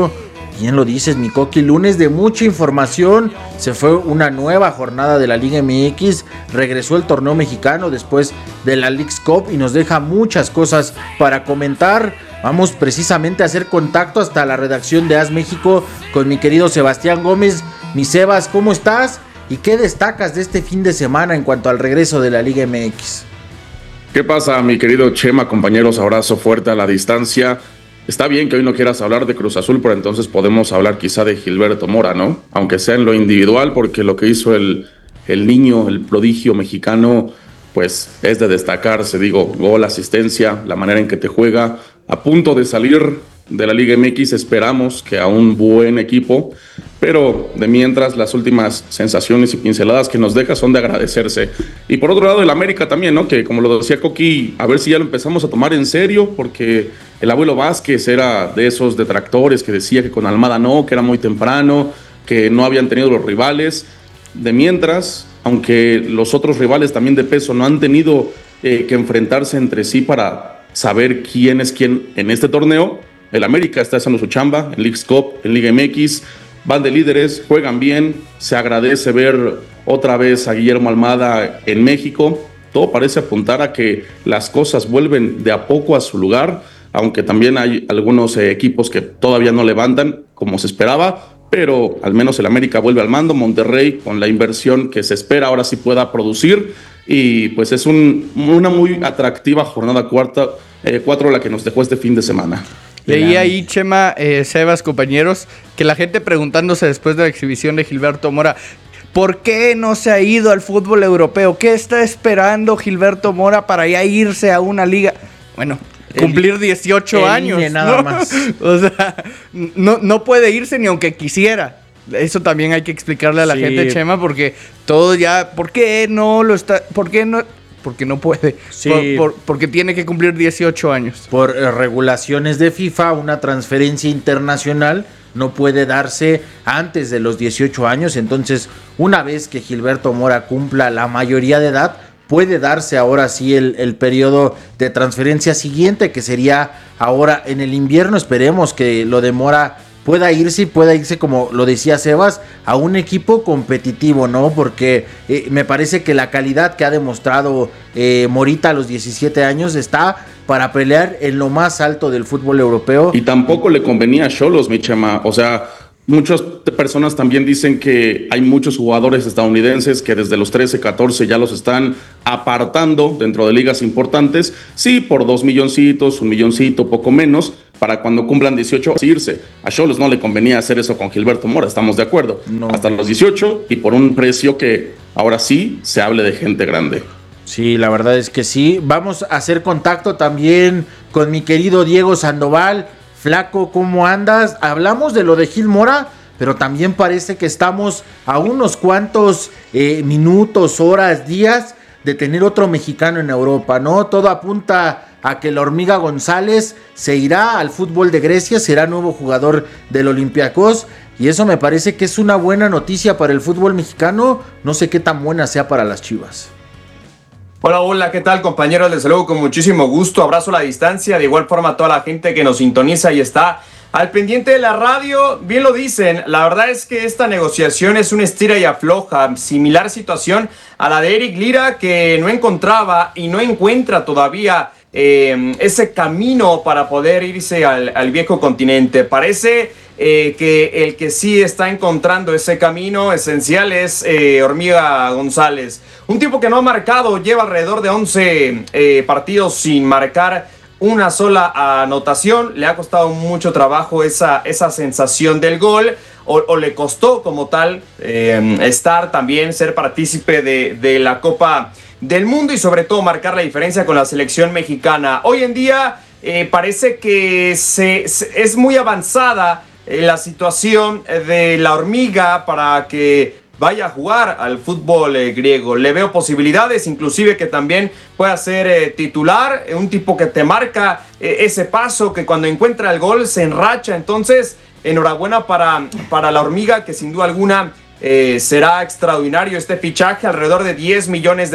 Bien lo dices, mi Coqui, lunes de mucha información. Se fue una nueva jornada de la Liga MX, regresó el torneo mexicano después de la Leagues Cup y nos deja muchas cosas para comentar. Vamos precisamente a hacer contacto hasta la redacción de AS México con mi querido Sebastián Gómez. Mi Sebas, ¿cómo estás? ¿Y qué destacas de este fin de semana en cuanto al regreso de la Liga MX? ¿Qué pasa, mi querido Chema, compañeros? Abrazo fuerte a la distancia. Está bien que hoy no quieras hablar de Cruz Azul, pero entonces podemos hablar quizá de Gilberto Mora, ¿no? Aunque sea en lo individual, porque lo que hizo el niño, el prodigio mexicano, pues es de destacarse. Digo, gol, asistencia, la manera en que te juega. A punto de salir de la Liga MX, esperamos que a un buen equipo, pero de mientras las últimas sensaciones y pinceladas que nos deja son de agradecerse. Y por otro lado el América también, ¿no? Que como lo decía Coqui, a ver si ya lo empezamos a tomar en serio, porque el abuelo Vázquez era de esos detractores que decía que con Almada no, que era muy temprano, que no habían tenido los rivales. De mientras, aunque los otros rivales también de peso no han tenido que enfrentarse entre sí para saber quién es quién en este torneo, el América está haciendo su chamba en Leagues Cup, en Liga MX, van de líderes, juegan bien, se agradece ver otra vez a Guillermo Almada en México. Todo parece apuntar a que las cosas vuelven de a poco a su lugar, aunque también hay algunos equipos que todavía no levantan como se esperaba, pero al menos el América vuelve al mando. Monterrey, con la inversión que se espera, ahora sí pueda producir, y pues es una muy atractiva jornada 4 la que nos dejó este fin de semana. Leí ahí, Chema, Sebas, compañeros, que la gente preguntándose después de la exhibición de Gilberto Mora, ¿por qué no se ha ido al fútbol europeo? ¿Qué está esperando Gilberto Mora para ya irse a una liga? Bueno, cumplir 18 años. Nada más. O sea, no puede irse ni aunque quisiera. Eso también hay que explicarle a la gente, Chema, porque todo ya... ¿Por qué no lo está...? ¿Por qué no...? Porque no puede, sí. Porque tiene que cumplir 18 años. Por regulaciones de FIFA, una transferencia internacional no puede darse antes de los 18 años. Entonces, una vez que Gilberto Mora cumpla la mayoría de edad, puede darse ahora sí el periodo de transferencia siguiente, que sería ahora en el invierno. Esperemos que lo de Mora pueda irse, como lo decía Sebas, a un equipo competitivo, ¿no? Porque me parece que la calidad que ha demostrado Morita a los 17 años está para pelear en lo más alto del fútbol europeo. Y tampoco le convenía a Xolos, mi Chema. O sea, muchas personas también dicen que hay muchos jugadores estadounidenses que desde los 13, 14 ya los están apartando dentro de ligas importantes. Sí, por 2 milloncitos, 1 milloncito, poco menos, para cuando cumplan 18 irse. A Xolos no le convenía hacer eso con Gilberto Mora, estamos de acuerdo. No. Hasta los 18 y por un precio que ahora sí se hable de gente grande. Sí, la verdad es que sí. Vamos a hacer contacto también con mi querido Diego Sandoval. Flaco, ¿cómo andas? Hablamos de lo de Gil Mora, pero también parece que estamos a unos cuantos minutos, horas, días de tener otro mexicano en Europa, ¿no? Todo apunta a que la Hormiga González se irá al fútbol de Grecia, será nuevo jugador del Olympiacos, y eso me parece que es una buena noticia para el fútbol mexicano. No sé qué tan buena sea para las Chivas. Hola, ¿qué tal, compañeros? Les saludo con muchísimo gusto, abrazo a la distancia, de igual forma a toda la gente que nos sintoniza y está al pendiente de la radio. Bien lo dicen, la verdad es que esta negociación es una estira y afloja, similar situación a la de Eric Lira, que no encontraba y no encuentra todavía ese camino para poder irse al viejo continente. Parece que el que sí está encontrando ese camino esencial es Hormiga González. Un tipo que no ha marcado, lleva alrededor de 11 partidos sin marcar una sola anotación. Le ha costado mucho trabajo esa sensación del gol, o le costó como tal estar también, ser partícipe de la Copa del Mundo y sobre todo marcar la diferencia con la selección mexicana. Hoy en día parece que es muy avanzada la situación de la Hormiga para que vaya a jugar al fútbol griego. Le veo posibilidades, inclusive que también pueda ser titular, un tipo que te marca ese paso, que cuando encuentra el gol se enracha. Entonces, enhorabuena para la Hormiga, que sin duda alguna será extraordinario este fichaje, alrededor de $10 millones,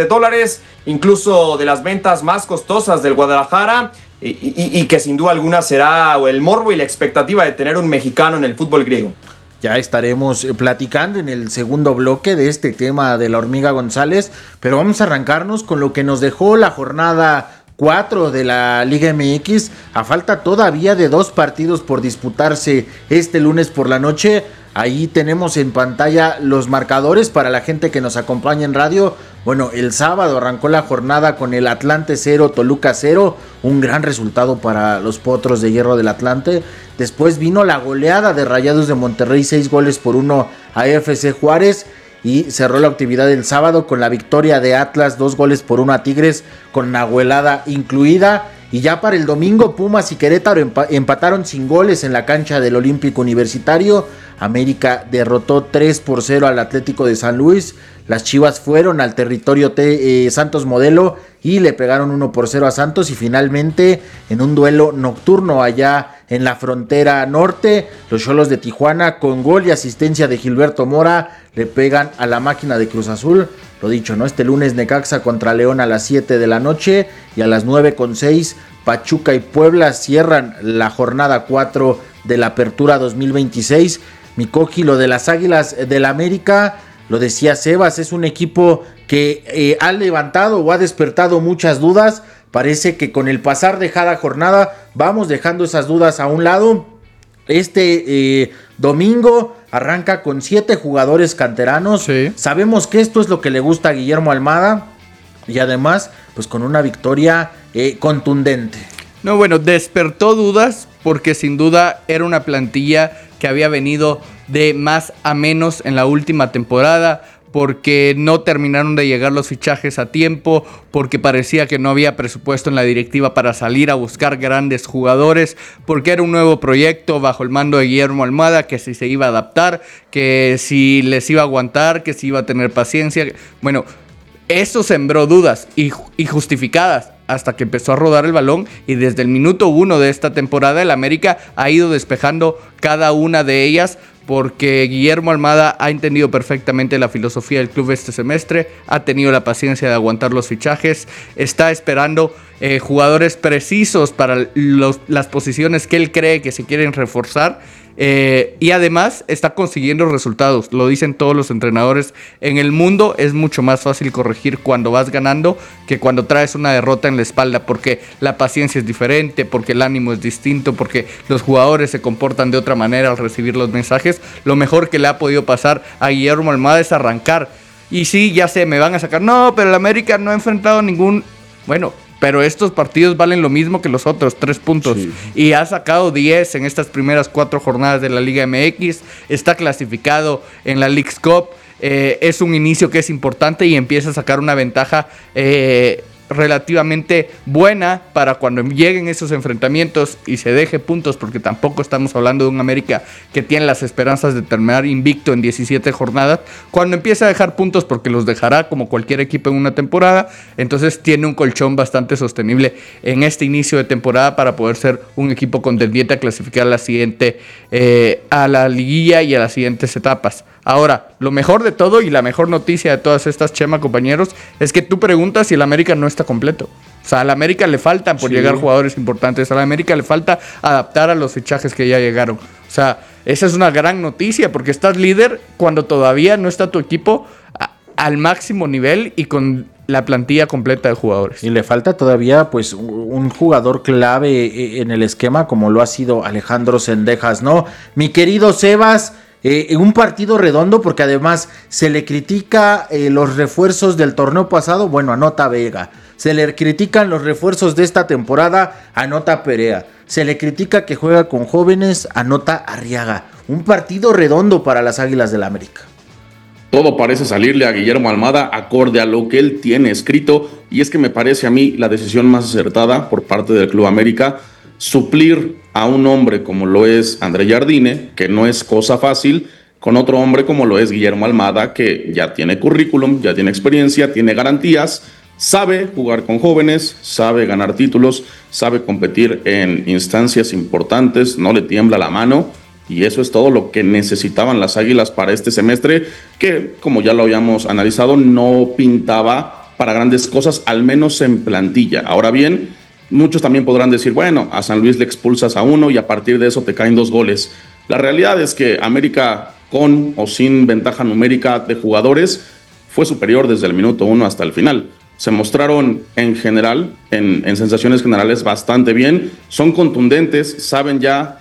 incluso de las ventas más costosas del Guadalajara, y que sin duda alguna será el morbo y la expectativa de tener un mexicano en el fútbol griego. Ya estaremos platicando en el segundo bloque de este tema de la Hormiga González, pero vamos a arrancarnos con lo que nos dejó la jornada 4 de la Liga MX, a falta todavía de 2 partidos por disputarse este lunes por la noche. Ahí tenemos en pantalla los marcadores para la gente que nos acompaña en radio. Bueno, el sábado arrancó la jornada con el Atlante 0, Toluca 0, un gran resultado para los Potros de Hierro del Atlante. Después vino la goleada de Rayados de Monterrey, 6-1 a FC Juárez, y cerró la actividad del sábado con la victoria de Atlas, 2-1 a Tigres, con Nahuelada incluida. Y ya para el domingo, Pumas y Querétaro empataron sin goles en la cancha del Olímpico Universitario. América derrotó 3-0 al Atlético de San Luis. Las Chivas fueron al territorio Santos Modelo y le pegaron 1-0 a Santos. Y finalmente, en un duelo nocturno allá en la frontera norte, los Xolos de Tijuana, con gol y asistencia de Gilberto Mora, le pegan a la máquina de Cruz Azul. Lo dicho, ¿no? Este lunes Necaxa contra León a las 7 de la noche, y a las 9:06 Pachuca y Puebla cierran la jornada 4 de la Apertura 2026. Mi Coqui, lo de las Águilas del América, lo decía Sebas, es un equipo que ha levantado o ha despertado muchas dudas. Parece que con el pasar de cada jornada vamos dejando esas dudas a un lado. Este domingo arranca con 7 jugadores canteranos. Sí. Sabemos que esto es lo que le gusta a Guillermo Almada, y además pues con una victoria contundente. No, bueno, despertó dudas porque sin duda era una plantilla que había venido de más a menos en la última temporada, porque no terminaron de llegar los fichajes a tiempo, porque parecía que no había presupuesto en la directiva para salir a buscar grandes jugadores, porque era un nuevo proyecto bajo el mando de Guillermo Almada, que si se iba a adaptar, que si les iba a aguantar, que si iba a tener paciencia. Bueno, eso sembró dudas y justificadas, hasta que empezó a rodar el balón, y desde el minuto 1 de esta temporada el América ha ido despejando cada una de ellas porque Guillermo Almada ha entendido perfectamente la filosofía del club este semestre, ha tenido la paciencia de aguantar los fichajes, está esperando jugadores precisos para las posiciones que él cree que se quieren reforzar. Y además está consiguiendo resultados. Lo dicen todos los entrenadores en el mundo. Es mucho más fácil corregir cuando vas ganando que cuando traes una derrota en la espalda, porque la paciencia es diferente, porque el ánimo es distinto, porque los jugadores se comportan de otra manera al recibir los mensajes. Lo mejor que le ha podido pasar a Guillermo Almada es arrancar. Y sí, ya sé, me van a sacar, no, pero el América no ha enfrentado ningún... Bueno, pero estos partidos valen lo mismo que los otros, 3 puntos. Sí. Y ha sacado 10 en estas primeras 4 jornadas de la Liga MX. Está clasificado en la Leagues Cup. Es un inicio que es importante y empieza a sacar una ventaja relativamente buena para cuando lleguen esos enfrentamientos y se deje puntos, porque tampoco estamos hablando de un América que tiene las esperanzas de terminar invicto en 17 jornadas. Cuando empiece a dejar puntos, porque los dejará como cualquier equipo en una temporada, entonces tiene un colchón bastante sostenible en este inicio de temporada para poder ser un equipo contendiente a clasificar a la siguiente, a la liguilla y a las siguientes etapas. Ahora, lo mejor de todo y la mejor noticia de todas estas, Chema, compañeros, es que tú preguntas si el América no está completo. O sea, al América le faltan por llegar jugadores importantes. Al América le falta adaptar a los fichajes que ya llegaron. O sea, esa es una gran noticia, porque estás líder cuando todavía no está tu equipo al máximo nivel y con la plantilla completa de jugadores. Y le falta todavía pues un jugador clave en el esquema, como lo ha sido Alejandro Zendejas, ¿no? Mi querido Sebas, un partido redondo, porque además se le critica los refuerzos del torneo pasado, bueno, anota Vega. Se le critican los refuerzos de esta temporada, anota Perea. Se le critica que juega con jóvenes, anota Arriaga. Un partido redondo para las Águilas del América. Todo parece salirle a Guillermo Almada acorde a lo que él tiene escrito, y es que me parece a mí la decisión más acertada por parte del Club América, suplir a un hombre como lo es André Jardine, que no es cosa fácil, con otro hombre como lo es Guillermo Almada, que ya tiene currículum, ya tiene experiencia, tiene garantías, sabe jugar con jóvenes, sabe ganar títulos, sabe competir en instancias importantes, no le tiembla la mano, y eso es todo lo que necesitaban las Águilas para este semestre, que, como ya lo habíamos analizado, no pintaba para grandes cosas, al menos en plantilla. Ahora bien, muchos también podrán decir, bueno, a San Luis le expulsas a uno y a partir de eso te caen 2 goles. La realidad es que América, con o sin ventaja numérica de jugadores, fue superior desde el minuto 1 hasta el final. Se mostraron en general, en sensaciones generales, bastante bien. Son contundentes, saben ya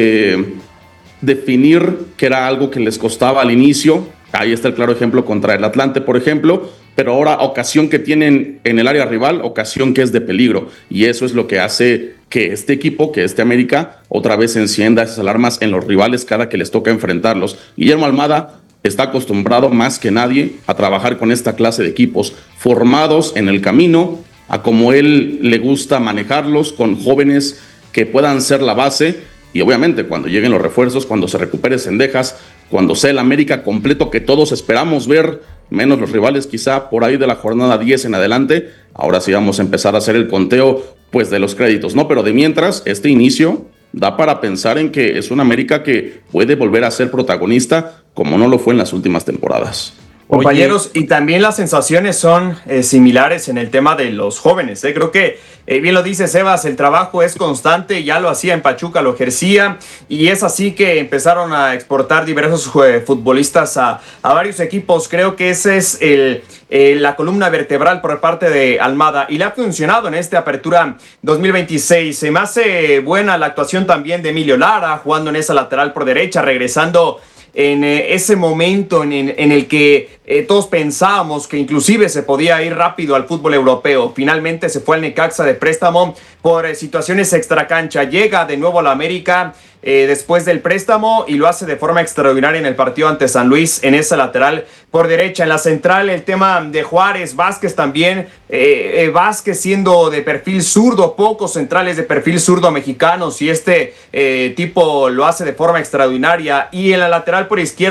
definir que era algo que les costaba al inicio. Ahí está el claro ejemplo contra el Atlante, por ejemplo. Pero ahora, ocasión que tienen en el área rival, ocasión que es de peligro. Y eso es lo que hace que este equipo, que este América, otra vez encienda esas alarmas en los rivales cada que les toca enfrentarlos. Guillermo Almada está acostumbrado más que nadie a trabajar con esta clase de equipos, formados en el camino, a como él le gusta manejarlos, con jóvenes que puedan ser la base. Y obviamente cuando lleguen los refuerzos, cuando se recupere Zendejas, cuando sea el América completo que todos esperamos ver, menos los rivales quizá por ahí de la jornada 10 en adelante, ahora sí vamos a empezar a hacer el conteo pues de los créditos, ¿no? Pero de mientras, este inicio da para pensar en que es un América que puede volver a ser protagonista como no lo fue en las últimas temporadas. Compañeros, y también las sensaciones son similares en el tema de los jóvenes. Creo que, bien lo dice Sebas, el trabajo es constante, ya lo hacía en Pachuca, lo ejercía, y es así que empezaron a exportar diversos futbolistas a varios equipos. Creo que ese es la columna vertebral por parte de Almada, y le ha funcionado en esta apertura 2026. Se me hace buena la actuación también de Emilio Lara, jugando en esa lateral por derecha, regresando en ese momento en el que todos pensábamos que inclusive se podía ir rápido al fútbol europeo. Finalmente se fue al Necaxa de préstamo por situaciones extracancha. Llega de nuevo a la América después del préstamo y lo hace de forma extraordinaria en el partido ante San Luis en esa lateral por derecha. En la central el tema de Juárez, Vázquez también, Vázquez siendo de perfil zurdo, pocos centrales de perfil zurdo mexicanos, y este tipo lo hace de forma extraordinaria. Y en la lateral por izquierda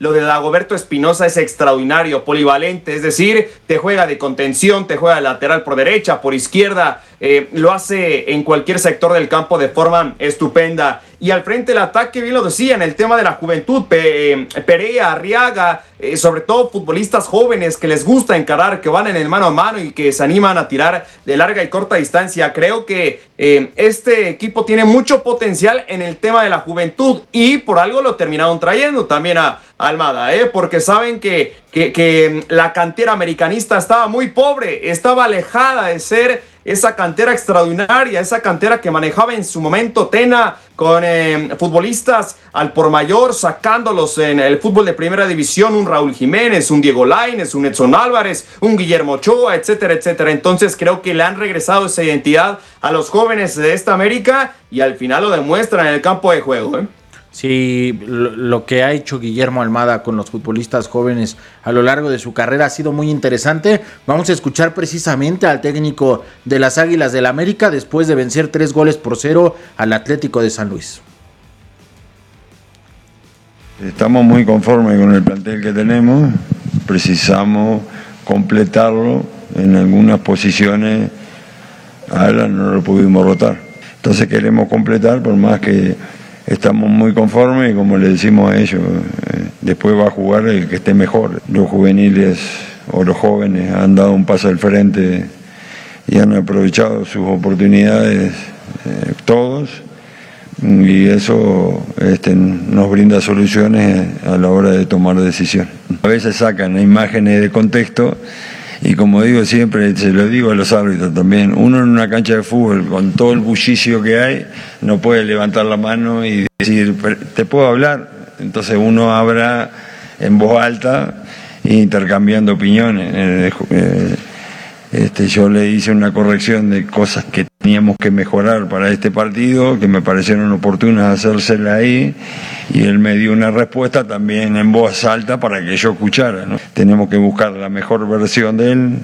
lo de Dagoberto Espinosa es extraordinario, polivalente, es decir, te juega de contención, te juega de lateral por derecha, por izquierda, lo hace en cualquier sector del campo de forma estupenda. Y al frente del ataque, bien lo decía, en el tema de la juventud, Perea, Arriaga, sobre todo futbolistas jóvenes que les gusta encarar, que van en el mano a mano y que se animan a tirar de larga y corta distancia. Creo que este equipo tiene mucho potencial en el tema de la juventud y por algo lo terminaron trayendo también a Almada, porque saben que la cantera americanista estaba muy pobre, estaba alejada de ser esa cantera extraordinaria, esa cantera que manejaba en su momento Tena con futbolistas al por mayor, sacándolos en el fútbol de primera división, un Raúl Jiménez, un Diego Lainez, un Edson Álvarez, un Guillermo Ochoa, etcétera, etcétera. Entonces creo que le han regresado esa identidad a los jóvenes de esta América y al final lo demuestran en el campo de juego, Sí, lo que ha hecho Guillermo Almada con los futbolistas jóvenes a lo largo de su carrera ha sido muy interesante. Vamos a escuchar precisamente al técnico de las Águilas del América después de vencer 3-0 al Atlético de San Luis. Estamos muy conformes con el plantel que tenemos, precisamos completarlo en algunas posiciones. A Alan no lo pudimos rotar, entonces queremos completar por más que estamos muy conformes y como le decimos a ellos, después va a jugar el que esté mejor. Los juveniles o los jóvenes han dado un paso al frente y han aprovechado sus oportunidades todos y eso nos brinda soluciones a la hora de tomar decisiones. A veces sacan imágenes de contexto y como digo siempre, se lo digo a los árbitros también, uno en una cancha de fútbol con todo el bullicio que hay, no puede levantar la mano y decir, ¿te puedo hablar? Entonces uno habla en voz alta, intercambiando opiniones. Yo le hice una corrección de cosas que teníamos que mejorar para este partido, que me parecieron oportunas hacérsela ahí, y él me dio una respuesta también en voz alta para que yo escuchara, ¿no? Tenemos que buscar la mejor versión de él.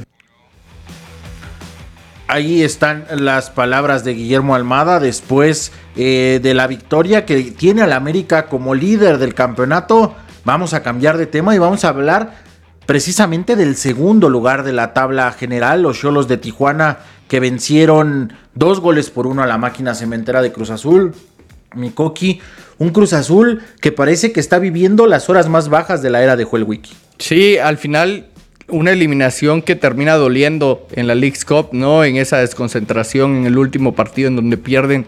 Ahí están las palabras de Guillermo Almada después de la victoria que tiene al América como líder del campeonato. Vamos a cambiar de tema y vamos a hablar precisamente del segundo lugar de la tabla general, los Xolos de Tijuana, que vencieron 2-1 a la Máquina Cementera de Cruz Azul. Mi Coqui, un Cruz Azul que parece que está viviendo las horas más bajas de la era de Joel Wiki. Sí, al final una eliminación que termina doliendo en la Leagues Cup, ¿no? En esa desconcentración en el último partido en donde pierden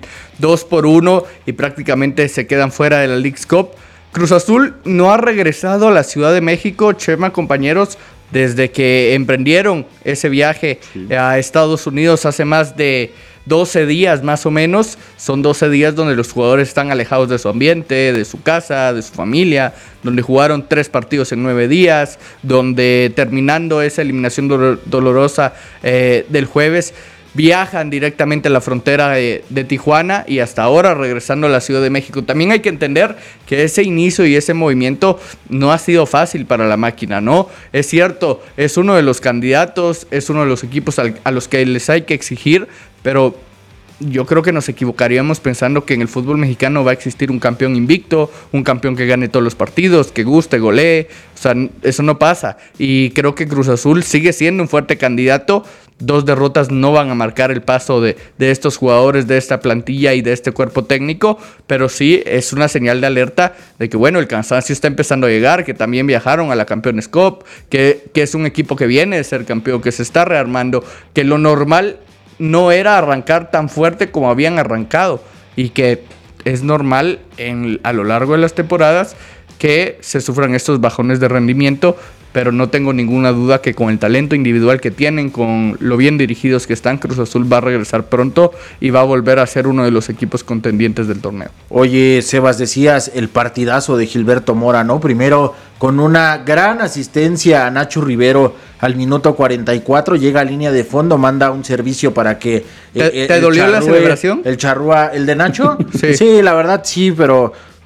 2-1 y prácticamente se quedan fuera de la Leagues Cup. Cruz Azul no ha regresado a la Ciudad de México, Chema, compañeros, desde que emprendieron ese viaje a Estados Unidos hace más de 12 días más o menos. Son 12 días donde los jugadores están alejados de su ambiente, de su casa, de su familia, donde jugaron 3 partidos en 9 días, donde terminando esa eliminación dolorosa del jueves, viajan directamente a la frontera de Tijuana y hasta ahora regresando a la Ciudad de México. También hay que entender que ese inicio y ese movimiento no ha sido fácil para la Máquina, ¿no? Es cierto, es uno de los candidatos, es uno de los equipos a los que les hay que exigir, pero yo creo que nos equivocaríamos pensando que en el fútbol mexicano va a existir un campeón invicto, un campeón que gane todos los partidos, que guste, golee. O sea, eso no pasa. Y creo que Cruz Azul sigue siendo un fuerte candidato. 2 derrotas no van a marcar el paso de estos jugadores, de esta plantilla y de este cuerpo técnico, pero sí es una señal de alerta de que, bueno, el cansancio está empezando a llegar, que también viajaron a la Campeones Cup, que es un equipo que viene de ser campeón, que se está rearmando, que lo normal no era arrancar tan fuerte como habían arrancado y que es normal a lo largo de las temporadas que se sufran estos bajones de rendimiento, pero no tengo ninguna duda que con el talento individual que tienen, con lo bien dirigidos que están, Cruz Azul va a regresar pronto y va a volver a ser uno de los equipos contendientes del torneo. Oye, Sebas, decías el partidazo de Gilberto Mora, ¿no? Primero, con una gran asistencia a Nacho Rivero al minuto 44, llega a línea de fondo, manda un servicio para que... ¿Te dolió la celebración? ¿El de Nacho? Sí, la verdad sí, pero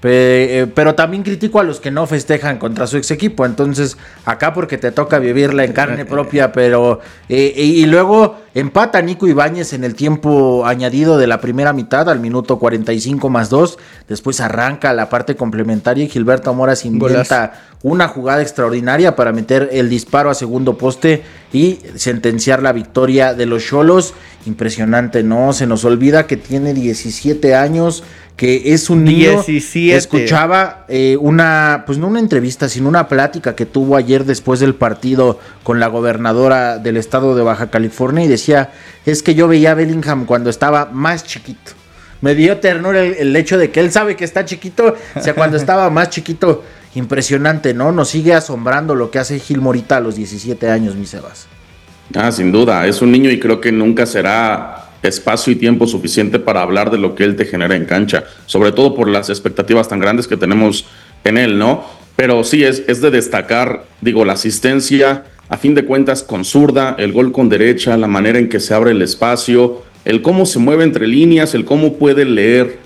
Pero también critico a los que no festejan contra su ex equipo. Entonces, acá porque te toca vivirla en carne propia, pero... y luego empata Nico Ibáñez en el tiempo añadido de la primera mitad, al minuto 45+2. Después arranca la parte complementaria y Gilberto Mora se inventa una jugada extraordinaria para meter el disparo a segundo poste y sentenciar la victoria de los Xolos. Impresionante, ¿no? Se nos olvida que tiene 17 años... que es un niño. 17. Escuchaba pues no una entrevista, sino una plática que tuvo ayer después del partido con la gobernadora del estado de Baja California y decía, es que yo veía a Bellingham cuando estaba más chiquito. Me dio ternura el hecho de que él sabe que está chiquito, o sea, cuando estaba más chiquito. Impresionante, ¿no? Nos sigue asombrando lo que hace Gil Morita a los 17 años, mi Sebas. Sin duda, es un niño y creo que nunca será espacio y tiempo suficiente para hablar de lo que él te genera en cancha, sobre todo por las expectativas tan grandes que tenemos en él, ¿no? Pero sí, es de destacar, la asistencia, a fin de cuentas, con zurda, el gol con derecha, la manera en que se abre el espacio, el cómo se mueve entre líneas, el cómo puede leer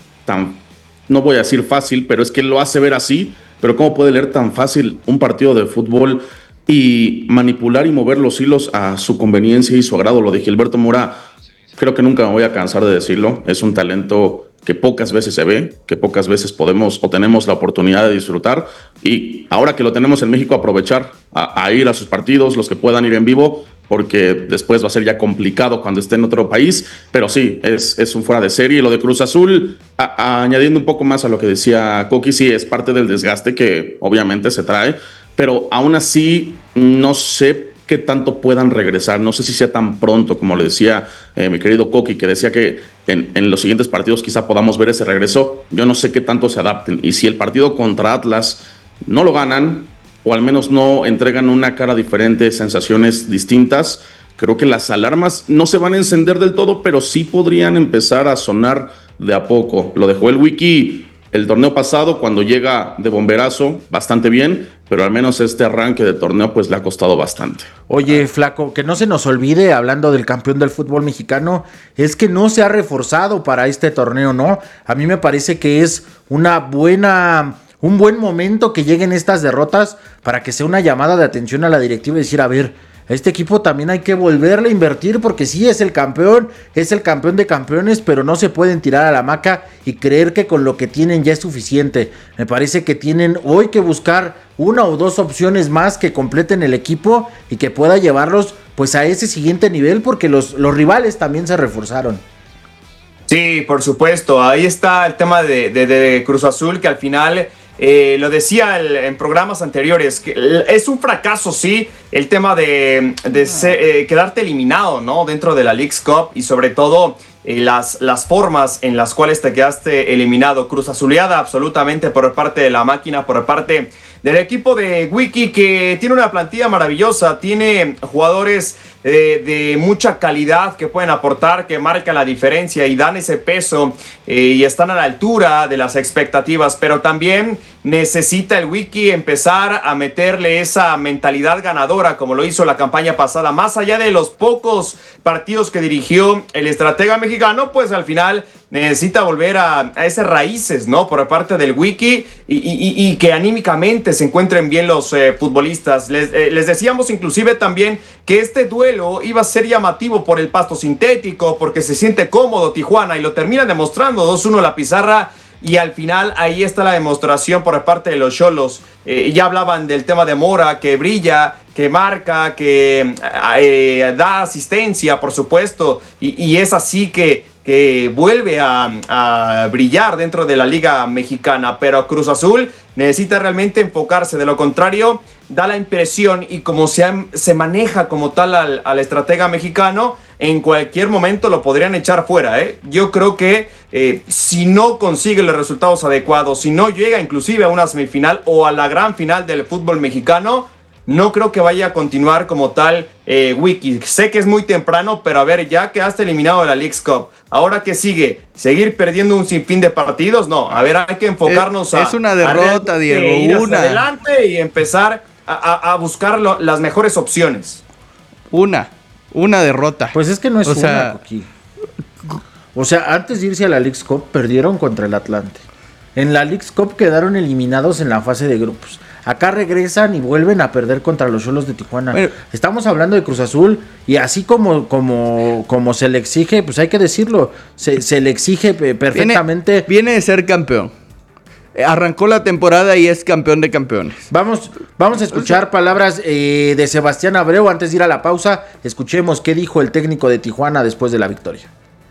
no voy a decir fácil, pero es que lo hace ver así, pero cómo puede leer tan fácil un partido de fútbol y manipular y mover los hilos a su conveniencia y su agrado. Lo de Gilberto Mora, creo que nunca me voy a cansar de decirlo, es un talento que pocas veces se ve, que pocas veces podemos o tenemos la oportunidad de disfrutar, y ahora que lo tenemos en México, aprovechar a ir a sus partidos, los que puedan ir en vivo, porque después va a ser ya complicado cuando esté en otro país, pero sí, es un fuera de serie. Lo de Cruz Azul, añadiendo un poco más a lo que decía Coqui, sí, es parte del desgaste que obviamente se trae, pero aún así no sé qué tanto puedan regresar, no sé si sea tan pronto como le decía mi querido Coqui, que decía que en los siguientes partidos quizá podamos ver ese regreso. Yo no sé qué tanto se adapten, y si el partido contra Atlas no lo ganan, o al menos no entregan una cara diferente, sensaciones distintas, creo que las alarmas no se van a encender del todo, pero sí podrían empezar a sonar de a poco. Lo dejó el Wiki el torneo pasado, cuando llega de bomberazo, bastante bien, pero al menos este arranque de torneo pues le ha costado bastante. Oye, Flaco, que no se nos olvide, hablando del campeón del fútbol mexicano, es que no se ha reforzado para este torneo, ¿no? A mí me parece que es un buen momento que lleguen estas derrotas para que sea una llamada de atención a la directiva y decir, a ver, a este equipo también hay que volverle a invertir, porque sí es el campeón de campeones, pero no se pueden tirar a la hamaca y creer que con lo que tienen ya es suficiente. Me parece que tienen hoy que buscar una o dos opciones más que completen el equipo y que pueda llevarlos pues a ese siguiente nivel, porque los rivales también se reforzaron. Sí, por supuesto, ahí está el tema de Cruz Azul, que al final... lo decía en programas anteriores, que es un fracaso, sí, el tema de quedarte eliminado, ¿no? Dentro de la Leagues Cup, y sobre todo las formas en las cuales te quedaste eliminado. Cruz Azuleada absolutamente por parte de la máquina, por parte del equipo de Wiki, que tiene una plantilla maravillosa, tiene jugadores de mucha calidad que pueden aportar, que marcan la diferencia y dan ese peso y están a la altura de las expectativas, pero también necesita el Wiki empezar a meterle esa mentalidad ganadora como lo hizo la campaña pasada. Más allá de los pocos partidos que dirigió el estratega mexicano, pues al final necesita volver a esas raíces, ¿no? Por parte del Wiki y que anímicamente se encuentren bien los futbolistas. Les decíamos inclusive también que este duelo iba a ser llamativo por el pasto sintético, porque se siente cómodo Tijuana, y lo terminan demostrando 2-1 la pizarra. Y al final ahí está la demostración por parte de los Xolos. Ya hablaban del tema de Mora, que brilla, que marca, que da asistencia, por supuesto, y es así que vuelve a brillar dentro de la Liga Mexicana. Pero Cruz Azul necesita realmente enfocarse, de lo contrario da la impresión, y como se maneja como tal al estratega mexicano, en cualquier momento lo podrían echar fuera, ¿eh? Yo creo que si no consigue los resultados adecuados, si no llega inclusive a una semifinal o a la gran final del fútbol mexicano, no creo que vaya a continuar como tal Wiki. Sé que es muy temprano, pero a ver, ya quedaste eliminado de la Leagues Cup. ¿Ahora qué sigue? ¿Seguir perdiendo un sinfín de partidos? No, a ver, hay que enfocarnos es una derrota, Diego, ir hacia adelante y empezar a buscar las mejores opciones. Una derrota. Pues es que no es una, Coqui. O sea, antes de irse a la Leagues Cup, perdieron contra el Atlante. En la Leagues Cup quedaron eliminados en la fase de grupos. Acá regresan y vuelven a perder contra los Xolos de Tijuana. Bueno, estamos hablando de Cruz Azul y así como se le exige, pues hay que decirlo, se le exige perfectamente. Viene de ser campeón. Arrancó la temporada y es campeón de campeones. Vamos a escuchar palabras de Sebastián Abreu antes de ir a la pausa. Escuchemos qué dijo el técnico de Tijuana después de la victoria.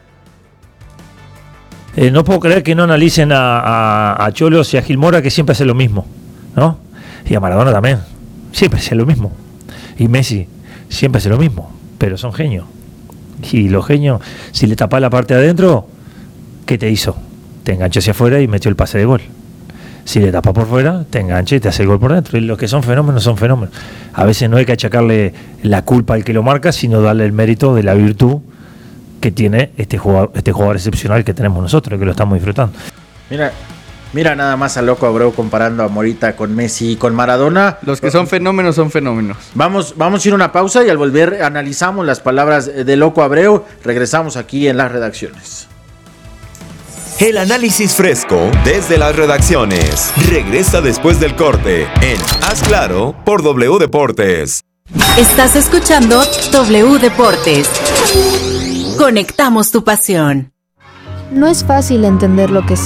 No puedo creer que no analicen a Xolos y a Gil Mora, que siempre hace lo mismo, ¿no? Y a Maradona también, siempre hace lo mismo. Y Messi siempre hace lo mismo, pero son genios. Y los genios, si le tapás la parte de adentro, ¿qué te hizo? Te enganchó hacia afuera y metió el pase de gol. Si le tapas por fuera, te engancha y te hace el gol por dentro. Y los que son fenómenos, son fenómenos. A veces no hay que achacarle la culpa al que lo marca, sino darle el mérito de la virtud que tiene este jugador excepcional que tenemos nosotros, que lo estamos disfrutando. Mira nada más a Loco Abreu comparando a Morita con Messi y con Maradona. Los que son fenómenos son fenómenos. Vamos a ir a una pausa y al volver analizamos las palabras de Loco Abreu. Regresamos aquí en las redacciones. El análisis fresco desde las redacciones regresa después del corte en Haz Claro por W Deportes. Estás escuchando W Deportes. Conectamos tu pasión. No es fácil entender lo que